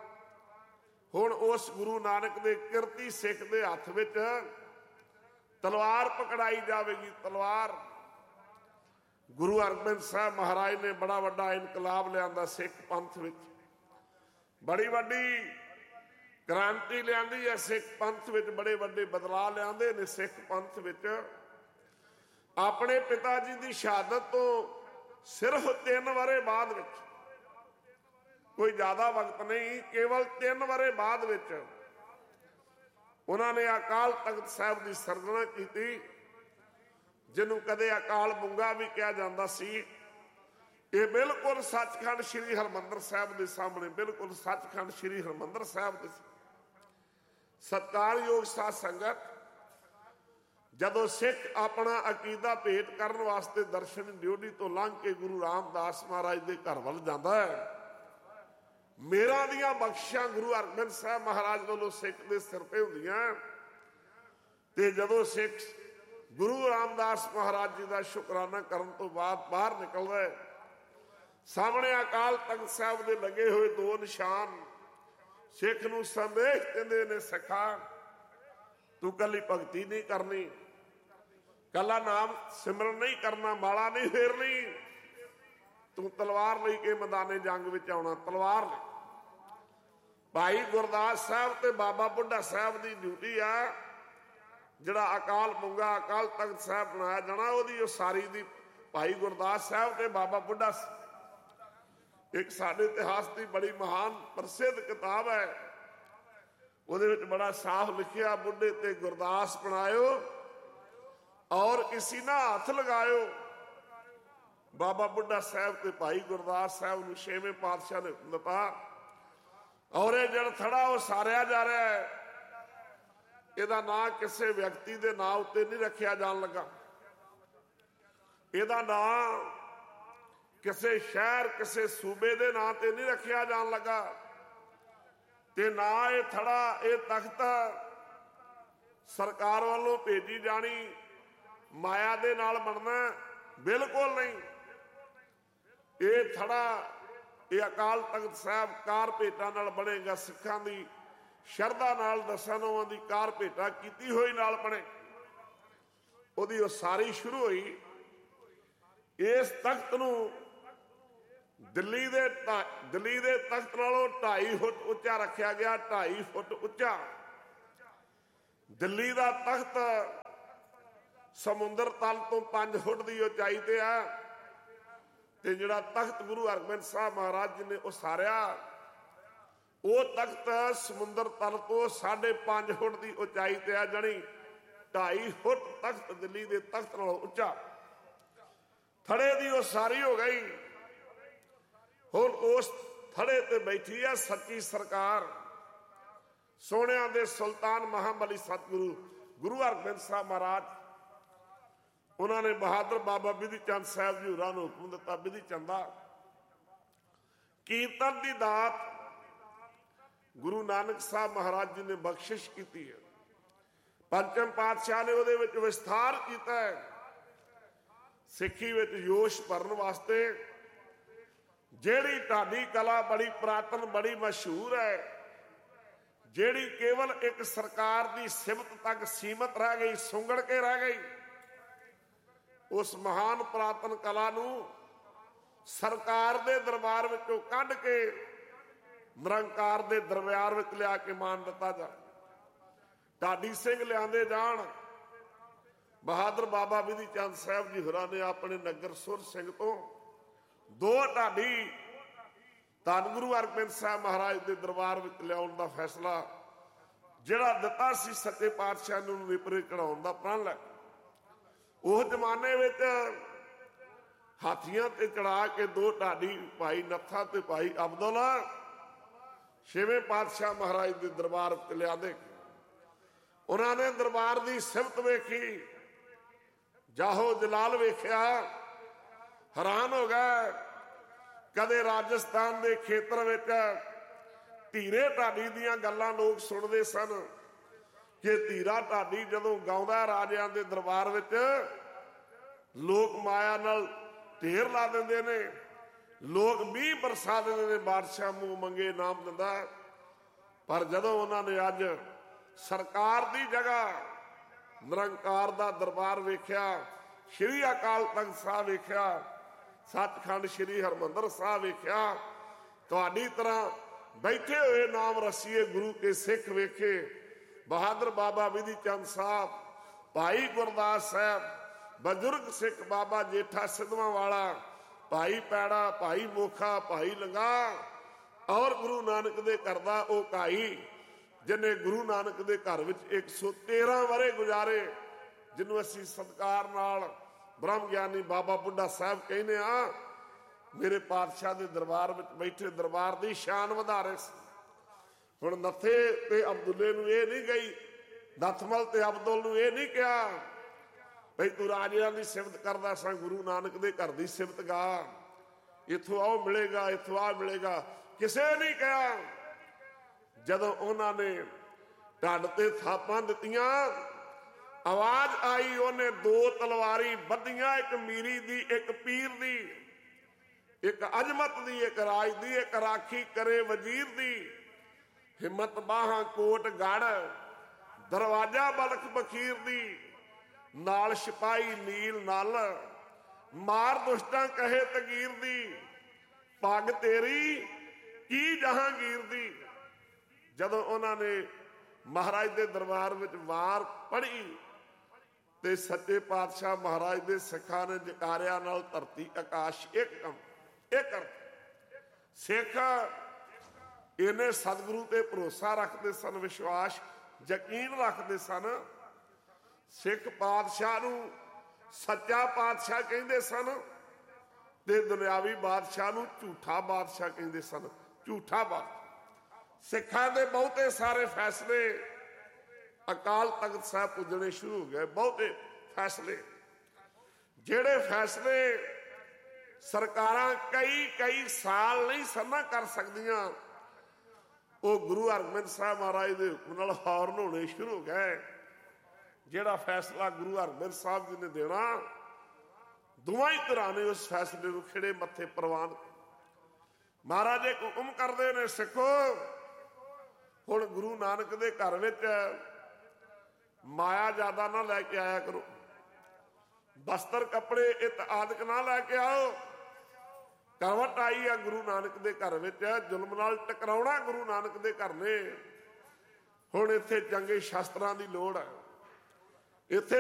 ਹੁਣ ਉਸ ਗੁਰੂ ਨਾਨਕ ਦੇ ਕਿਰਤੀ ਸਿੱਖ ਦੇ ਹੱਥ ਵਿੱਚ ਤਲਵਾਰ ਪਕੜਾਈ ਜਾਵੇਗੀ। ਤਲਵਾਰ। ਗੁਰੂ ਅਰਜਨ ਸਾਹਿਬ ਮਹਾਰਾਜ ਨੇ ਬੜਾ ਵੱਡਾ ਇਨਕਲਾਬ ਲਿਆਂਦਾ ਸਿੱਖ ਪੰਥ ਵਿੱਚ, ਬੜੀ ਵੱਡੀ ਕ੍ਰਾਂਤੀ ਲਿਆਂਦੀ ਹੈ ਸਿੱਖ ਪੰਥ ਵਿੱਚ, ਬੜੇ ਵੱਡੇ ਬਦਲਾਅ ਲਿਆਂਦੇ ਨੇ ਸਿੱਖ ਪੰਥ ਵਿੱਚ। ਆਪਣੇ ਪਿਤਾ ਜੀ ਦੀ ਸ਼ਹਾਦਤ ਤੋਂ ਸਿਰਫ ਤਿੰਨ ਵਰੇ ਬਾਅਦ ਵਿੱਚ, ਕੋਈ ਜ਼ਿਆਦਾ ਵਕਤ ਨਹੀਂ, ਕੇਵਲ ਤਿੰਨ ਵਰੇ ਬਾਅਦ ਵਿੱਚ ਉਹਨਾਂ ਨੇ ਅਕਾਲ ਤਖਤ ਸਾਹਿਬ ਦੀ ਸਿਰਜਣਾ ਕੀਤੀ, ਜਿਹਨੂੰ ਕਦੇ ਅਕਾਲ ਬੁੰਗਾ ਵੀ ਕਿਹਾ ਜਾਂਦਾ ਸੀ। ਇਹ ਬਿਲਕੁਲ ਸੱਚਖੰਡ ਸ੍ਰੀ ਹਰਿਮੰਦਰ ਸਾਹਿਬ ਦੇ ਸਾਹਮਣੇ, ਬਿਲਕੁਲ ਸੱਚਖੰਡ ਸ੍ਰੀ ਹਰਿਮੰਦਰ ਸਾਹਿਬ ਦੇ ਸਤਿਕਾਰਯੋਗ ਸਾਧ ਸੰਗਤ, ਜਦੋਂ ਸਿੱਖ ਆਪਣਾ ਅਕੀਦਾ ਭੇਟ ਕਰਨ ਵਾਸਤੇ ਦਰਸ਼ਨ ਡਿਊਟੀ ਤੋਂ ਲੰਘ ਕੇ ਗੁਰੂ ਰਾਮਦਾਸ ਮਹਾਰਾਜ ਦੇ ਘਰ ਵੱਲ ਜਾਂਦਾ ਹੈ, ਮੇਰਾ ਦੀਆਂ ਬਖਸ਼ਾਂ ਗੁਰੂ ਹਰਗੋਬਿੰਦ ਸਾਹਿਬ ਮਹਾਰਾਜ ਵੱਲੋਂ ਸਿੱਖ ਦੇ ਸਿਰ ਤੇ ਹੁੰਦੀਆਂ। ਤੇ ਜਦੋਂ ਸਿੱਖ ਗੁਰੂ ਰਾਮਦਾਸ ਮਹਾਰਾਜ ਜੀ ਦਾ ਸ਼ੁਕਰਾਨਾ ਕਰਨ ਤੋਂ ਬਾਅਦ ਬਾਹਰ ਨਿਕਲਦਾ ਹੈ, ਸਾਹਮਣੇ ਅਕਾਲ ਤਖਤ ਸਾਹਿਬ ਦੇ ਲੱਗੇ ਹੋਏ ਦੋ ਨਿਸ਼ਾਨ ਸਿੱਖ ਨੂੰ ਸੰਦੇਸ਼ ਦਿੰਦੇ ਨੇ, ਸਿੱਖਾ ਤੂੰ ਕੱਲੀ ਭਗਤੀ ਨਹੀਂ ਕਰਨੀ, ਕੱਲਾ ਨਾਮ ਸਿਮਰਨ ਨਹੀਂ ਕਰਨਾ, ਮਾਲਾ ਨਹੀਂ ਫੇਰਨੀ, ਤੂੰ ਤਲਵਾਰ ਲੈ ਕੇ ਮੈਦਾਨੇ ਜੰਗ ਵਿੱਚ ਆਉਣਾ। ਤਲਵਾਰ ਲੈ। ਭਾਈ ਗੁਰਦਾਸ ਸਾਹਿਬ ਤੇ ਬਾਬਾ ਬੁੱਢਾ ਸਾਹਿਬ ਦੀ ਡਿਊਟੀ ਆ, ਜਿਹੜਾ ਅਕਾਲ ਬੁੰਗਾ ਅਕਾਲ ਤਖਤ ਸਾਹਿਬ ਬਣਾਇਆ ਜਾਣਾ, ਉਹਦੀ ਉਸਾਰੀ ਦੀ ਭਾਈ ਗੁਰਦਾਸ ਸਾਹਿਬ ਤੇ ਬਾਬਾ ਬੁੱਢਾ। ਇੱਕ ਸਾਡੇ ਇਤਿਹਾਸ ਦੀ ਬੜੀ ਮਹਾਨ ਪ੍ਰਸਿੱਧ ਕਿਤਾਬ ਹੈ, ਉਹਦੇ ਵਿੱਚ ਬੜਾ ਸਾਫ਼ ਲਿਖਿਆ, ਬੁੱਢੇ ਤੇ ਗੁਰਦਾਸ ਬਣਾਇਓ ਔਰ ਕਿਸੀ ਨਾ ਹੱਥ ਲਗਾਇਓ। ਬਾਬਾ ਬੁੱਢਾ ਸਾਹਿਬ ਤੇ ਭਾਈ ਗੁਰਦਾਸ ਸਾਹਿਬ ਨੂੰ ਛੇਵੇਂ ਪਾਤਸ਼ਾਹ ਨੇ ਦਿੱਤਾ, ਔਰ ਇਹ ਜਿਹੜਾ ਥੜਾ ਉਹ ਸਾਰਿਆ ਜਾ ਰਿਹਾ ਹੈ, ਇਹਦਾ ਨਾਂ ਕਿਸੇ ਵਿਅਕਤੀ ਦੇ ਨਾਂ ਉੱਤੇ ਨਹੀਂ ਰੱਖਿਆ ਜਾਣ ਲੱਗਾ, ਇਹਦਾ ਨਾਂ ਕਿਸੇ ਸ਼ਹਿਰ ਕਿਸੇ ਸੂਬੇ ਦੇ ਨਾਂ ਤੇ ਨਹੀਂ ਰੱਖਿਆ ਜਾਣ ਲੱਗਾ, ਤੇ ਨਾ ਇਹ ਥੜਾ ਇਹ ਤਖਤ ਸਰਕਾਰ ਵੱਲੋਂ ਭੇਜੀ ਜਾਣੀ ਮਾਇਆ ਦੇ ਨਾਲ ਬਣਨਾ, ਬਿਲਕੁਲ ਨਹੀਂ। ਇਹ ਥੜਾ ਇਹ ਅਕਾਲ ਤਖਤ ਸਾਹਿਬ ਕਾਰ ਭੇਟਾਂ ਨਾਲ ਬਣੇਗਾ, ਸਿੱਖਾਂ ਦੀ ਸ਼ਰਧਾ ਨਾਲ ਦਸਾਂ ਨੌਵਾਂ ਦੀ ਕਾਰ ਭੇਟਾ ਕੀਤੀ ਹੋਈ ਨਾਲ ਬਣੇ। ਉਹਦੀ ਉਸਾਰੀ ਸ਼ੁਰੂ ਹੋਈ। ਇਸ ਤਖਤ ਨੂੰ ਦਿੱਲੀ ਦੇ ਦਿੱਲੀ ਦੇ ਤਖਤ ਨਾਲੋਂ ਢਾਈ ਫੁੱਟ ਉੱਚਾ ਰੱਖਿਆ ਗਿਆ, ਢਾਈ ਫੁੱਟ ਉੱਚਾ। ਦਿੱਲੀ ਦਾ ਤਖਤ ਸਮੁੰਦਰ ਤਲ ਤੋਂ ਪੰਜ ਫੁੱਟ ਦੀ ਉਚਾਈ ਤੇ ਆ, ਤੇ ਜਿਹੜਾ ਤਖਤ ਗੁਰੂ ਹਰਗੋਬਿੰਦ ਸਾਹਿਬ ਮਹਾਰਾਜ ਜੀ ਨੇ ਉਸਾਰਿਆ, ਉਹ ਤਖਤ ਸਮੁੰਦਰ ਤਲ ਤੋਂ ਸਾਢੇ ਪੰਜ ਫੁੱਟ ਦੀ ਉਚਾਈ ਤੇ ਆ, ਜਾਣੀ ਢਾਈ ਫੁੱਟ ਤਖਤ ਦਿੱਲੀ ਦੇ ਤਖਤ ਨਾਲੋਂ ਉੱਚਾ। ਥੜੇ ਦੀ ਉਸਾਰੀ ਹੋ ਗਈ। ਹੁਣ ਉਸ ਥੜੇ ਤੇ ਬੈਠੀ ਆ ਸੱਚੀ ਸਰਕਾਰ, ਸੋਹਣਿਆਂ ਦੇ ਸੁਲਤਾਨ ਮਹਾਬਲੀ ਸਤਿਗੁਰੂ ਗੁਰੂ ਹਰਗੋਬਿੰਦ ਸਾਹਿਬ ਮਹਾਰਾਜ। ਉਹਨਾਂ ਨੇ ਬਹਾਦਰ ਬਾਬਾ ਬਿਧੀ ਚੰਦ ਸਾਹਿਬ ਜੀ ਹੋਰਾਂ ਨੂੰ ਹੁਕਮ ਦਿੱਤਾ, ਬਿਧੀ ਚੰਦਾ ਕੀਰਤਨ ਦੀ ਦਾਤ ਗੁਰੂ ਨਾਨਕ ਸਾਹਿਬ ਮਹਾਰਾਜ ਜੀ ਨੇ ਬਖਸ਼ਿਸ਼ ਕੀਤੀ ਹੈ। ਪੰਚਮ ਪਾਤਸ਼ਾਹ ਨੇ ਉਹਦੇ ਵਿੱਚ ਵਿਸਥਾਰ ਕੀਤਾ ਹੈ। ਸਿੱਖੀ ਵਿੱਚ ਜੋਸ਼ ਭਰਨ ਵਾਸਤੇ ਜਿਹੜੀ ਢਾਡੀ ਕਲਾ ਬੜੀ ਪੁਰਾਤਨ ਬੜੀ ਮਸ਼ਹੂਰ ਹੈ, ਜਿਹੜੀ ਕੇਵਲ ਇੱਕ ਸਰਕਾਰ ਦੀ ਸਿਮਤ ਤੱਕ ਸੀਮਤ ਰਹਿ ਗਈ, ਸੁੰਗੜ ਕੇ ਰਹਿ ਗਈ, ਉਸ ਮਹਾਨ ਪੁਰਾਤਨ ਕਲਾ ਨੂੰ ਸਰਕਾਰ ਦੇ ਦਰਬਾਰ ਵਿੱਚੋਂ ਕੱਢ ਕੇ ਨਿਰੰਕਾਰ ਦੇ ਦਰਬਾਰ ਵਿੱਚ ਲਿਆ ਕੇ ਮਾਨ ਦਿੱਤਾ ਜਾ। ਢਾਡੀ ਸਿੰਘ ਲਿਆਂਦੇ ਜਾਣ। ਬਹਾਦਰ ਬਾਬਾ ਬਿਧੀ ਚੰਦ ਸਾਹਿਬ ਜੀ ਹੋਰਾਂ ਨੇ ਆਪਣੇ ਨਗਰ ਸੁਰ ਸਿੰਘ ਤੋਂ ਦੋ ਢਾਡੀ ਧੰਨ ਗੁਰੂ ਹਰਗੋਬਿੰਦ ਸਾਹਿਬ ਮਹਾਰਾਜ ਦੇ ਦਰਬਾਰ ਵਿੱਚ ਲਿਆਉਣ ਦਾ ਫੈਸਲਾ ਜਿਹੜਾ ਦਿੱਤਾ ਸੀ ਸੱਚੇ ਪਾਤਸ਼ਾਹ ਨੂੰ ਨਿਪਰੇ ਚੜਾਉਣ ਦਾ ਪ੍ਰਣ ਲੈ। ਉਹ ਜ਼ਮਾਨੇ ਵਿੱਚ ਹਾਥੀਆਂ ਤੇ ਚੜਾ ਕੇ ਦੋ ਢਾਡੀ ਭਾਈ ਨੱਥਾ ਤੇ ਭਾਈ ਅਬਦੁੱਲਾ ਛੇਵੇਂ ਪਾਤਸ਼ਾਹ ਮਹਾਰਾਜ ਦੇ ਦਰਬਾਰ ਵਿੱਚ ਲਿਆਂਦੇ। ਉਹਨਾਂ ਨੇ ਦਰਬਾਰ ਦੀ ਸਿਫਤ ਵੇਖੀ, ਜਾਹੋ ਜਲਾਲ ਵੇਖਿਆ, ਹੈਰਾਨ ਹੋ ਗਏ। ਕਦੇ ਰਾਜਸਥਾਨ ਦੇ ਖੇਤਰ ਵਿੱਚ ਧੀਰੇ ਢਾਡੀ ਦੀਆਂ ਗੱਲਾਂ ਲੋਕ ਸੁਣਦੇ ਸਨ ਕਿ ਧੀਰਾ ਢਾਡੀ ਜਦੋਂ ਗਾਉਂਦਾ ਰਾਜਿਆਂ ਦੇ ਦਰਬਾਰ ਵਿੱਚ, ਲੋਕ ਮਾਇਆ ਨਾਲ ਢੇਰ ਲਾ ਦਿੰਦੇ ਨੇ, ਲੋਕ ਮੀਂਹ ਬਰਸਾ ਦਿੰਦੇ ਨੇ, ਬਾਦਸ਼ਾਹ ਮੂੰਹ ਮੰਗੇ ਨਾਮ ਦਿੰਦਾ। ਪਰ ਜਦੋਂ ਉਹਨਾਂ ਨੇ ਅੱਜ ਸਰਕਾਰ ਦੀ ਜਗ੍ਹਾ ਨਿਰੰਕਾਰ ਦਾ ਦਰਬਾਰ ਵੇਖਿਆ, ਸ਼੍ਰੀ ਅਕਾਲ ਤਖਤ ਸਾਹਿਬ ਵੇਖਿਆ, ਸੱਚਖੰਡ ਸ਼੍ਰੀ ਹਰਿਮੰਦਰ ਸਾਹਿਬ ਵੇਖਿਆ, ਤੁਹਾਡੀ ਤਰ੍ਹਾਂ ਬੈਠੇ ਹੋਏ ਨਾਮ ਰਸੀਏ ਗੁਰੂ ਕੇ ਸਿੱਖ ਵੇਖੇ, ਬਹਾਦਰ ਬਾਬਾ ਵਿਧੀ ਚੰਦ ਸਾਹਿਬ, ਭਾਈ ਗੁਰਦਾਸ ਸਾਹਿਬ, ਬਜ਼ੁਰਗ ਸਿੱਖ ਬਾਬਾ ਜੇਠਾ ਸਿੱਧਵਾਂ ਵਾਲਾ, ਭਾਈ ਪੈੜਾ, ਭਾਈ ਮੋਖਾ, ਭਾਈ ਲੰਗਾ, ਔਰ ਗੁਰੂ ਨਾਨਕ ਦੇ ਘਰ ਦਾ ਉਹ ਕਾਈ ਜਿਹਨੇ ਗੁਰੂ ਨਾਨਕ ਦੇ ਘਰ ਵਿੱਚ ਇੱਕ ਸੌ ਤੇਰਾਂ ਵਰੇ ਗੁਜ਼ਾਰੇ, ਜਿਹਨੂੰ ਅਸੀਂ ਸਤਿਕਾਰ ਨਾਲ ਬ੍ਰਹਮ ਗਿਆਨੀ ਬਾਬਾ ਬੁੱਢਾ ਸਾਹਿਬ ਕਹਿੰਦੇ ਆ। ਮੇਰੇ ਪਾਤਸ਼ਾਹ ਦੇ ਦਰਬਾਰ ਵਿੱਚ ਬੈਠੇ ਦਰਬਾਰ ਦੀ ਸ਼ਾਨ ਵਧਾ ਰਹੇ ਸੀ। ਹੁਣ ਨੱਥੇ ਤੇ ਅਬਦੁੱਲੇ ਨੂੰ ਇਹ ਨਹੀਂ ਗਈ, ਨੱਥਮਲ ਤੇ ਅਬਦੁੱਲ ਨੂੰ ਇਹ ਨਹੀਂ ਕਿਹਾ ਬਈ ਤੂੰ ਰਾਜਿਆਂ ਦੀ ਸਿਫਤ ਕਰਦਾ ਸਾਂ, ਗੁਰੂ ਨਾਨਕ ਦੇ ਘਰ ਦੀ ਸਿਫਤ ਗਾ, ਇੱਥੋਂ ਆਓ ਮਿਲੇਗਾ, ਇੱਥੋਂ ਆ ਮਿਲੇਗਾ, ਕਿਸੇ ਨਹੀਂ ਕਿਹਾ। ਜਦੋਂ ਉਹਨਾਂ ਨੇ ਢੱਡ ਤੇ ਥਾਪਾਂ ਦਿੱਤੀਆਂ, ਆਵਾਜ਼ ਆਈ, ਉਹਨੇ ਦੋ ਤਲਵਾਰੀ ਬੱਧੀਆਂ, ਇੱਕ ਮੀਰੀ ਦੀ, ਇੱਕ ਪੀਰ ਦੀ, ਇੱਕ ਅਜਮਤ ਦੀ, ਇੱਕ ਰਾਜ ਦੀ, ਇੱਕ ਰਾਖੀ ਕਰੇ ਵਜ਼ੀਰ ਦੀ। ਹਿੰਮਤ ਬਾਹਾਂ ਕੋਟ ਗੜ, ਦਰਵਾਜ਼ਾ ਬਲਖ ਬਖੀਰ ਦੀ, ਨਾਲ ਸਿਪਾਹੀ ਨੀਲ ਨਲ, ਮਾਰ ਦੁਸ਼ਟਾਂ ਕਹੇ ਤਗੀਰ ਦੀ, ਪੱਗ ਤੇਰੀ ਕੀ ਜਹਾਂਗੀਰ ਦੀ। ਜਦੋਂ ਉਹਨਾਂ ਨੇ ਮਹਾਰਾਜ ਦੇ ਦਰਬਾਰ ਵਿੱਚ ਵਾਰ ਪੜ੍ਹੀ ਤੇ ਸੱਚੇ ਪਾਤਸ਼ਾਹ ਮਹਾਰਾਜ ਦੇ ਸਿੱਖਾਂ ਨੇ ਜਕਾਰਿਆਂ ਨਾਲ ਧਰਤੀ ਆਕਾਸ਼ ਇੱਕ ਇੱਕ ਸਿੱਖ ਇਹਨੇ ਸਤਿਗੁਰੂ ਤੇ ਭਰੋਸਾ ਰੱਖਦੇ ਸਨ, ਵਿਸ਼ਵਾਸ ਯਕੀਨ ਰੱਖਦੇ ਸਨ। ਸਿੱਖ ਪਾਤਸ਼ਾਹ ਨੂੰ ਸੱਚਾ ਪਾਤਸ਼ਾਹ ਕਹਿੰਦੇ ਸਨ ਤੇ ਦੁਨਿਆਵੀ ਬਾਦਸ਼ਾਹ ਨੂੰ ਝੂਠਾ ਬਾਦਸ਼ਾਹ ਕਹਿੰਦੇ ਸਨ, ਝੂਠਾ ਬਾਦਸ਼ਾਹ। ਸਿੱਖਾਂ ਦੇ ਬਹੁਤੇ ਸਾਰੇ ਫੈਸਲੇ ਅਕਾਲ ਤਖਤ ਸਾਹਿਬ ਪੁੱਜਣੇ ਸ਼ੁਰੂ ਹੋ ਗਏ। ਬਹੁਤੇ ਫੈਸਲੇ, ਜਿਹੜੇ ਫੈਸਲੇ ਸਰਕਾਰਾਂ ਕਈ ਕਈ ਸਾਲ ਨਹੀਂ ਸਮਾਂ ਕਰ ਸਕਦੀਆਂ, ਉਹ ਗੁਰੂ ਹਰਗੋਬਿੰਦ ਸਾਹਿਬ ਮਹਾਰਾਜ ਦੇ ਹੁਕਮ ਨਾਲ ਹੌਰਨ ਹੋਣੇ ਸ਼ੁਰੂ ਹੋ ਗਏ। ਜਿਹੜਾ ਫੈਸਲਾ ਗੁਰੂ ਹਰਗੋਬਿੰਦ ਸਾਹਿਬ ਜੀ ਨੇ ਦੇਣਾ, ਦੋਵਾਂ ਹੀ ਧਿਰਾਂ ਨੇ ਉਸ ਫੈਸਲੇ ਨੂੰ ਖਿੜੇ ਮੱਥੇ ਪ੍ਰਵਾਨ। ਮਹਾਰਾਜ ਇੱਕ ਹੁਕਮ ਕਰਦੇ ਨੇ, ਸਿੱਖੋ ਹੁਣ ਗੁਰੂ ਨਾਨਕ ਦੇ ਘਰ ਵਿੱਚ ਮਾਇਆ ਜ਼ਿਆਦਾ ਨਾ ਲੈ ਕੇ ਆਇਆ ਕਰੋ, ਬਸਤਰ ਕੱਪੜੇ ਇਤ ਆਦਿਕ ਨਾ ਲੈ ਕੇ ਆਓ। ਕਾਵਟ ਆਈ ਆ ਗੁਰੂ ਨਾਨਕ ਦੇ ਘਰ ਵਿੱਚ, ਜ਼ੁਲਮ ਨਾਲ ਟਕਰਾਉਣਾ ਗੁਰੂ ਨਾਨਕ ਦੇ ਘਰ ਨੇ। ਹੁਣ ਇੱਥੇ ਚੰਗੇ ਸ਼ਾਸਤਰਾਂ ਦੀ ਲੋੜ ਹੈ, ਇੱਥੇ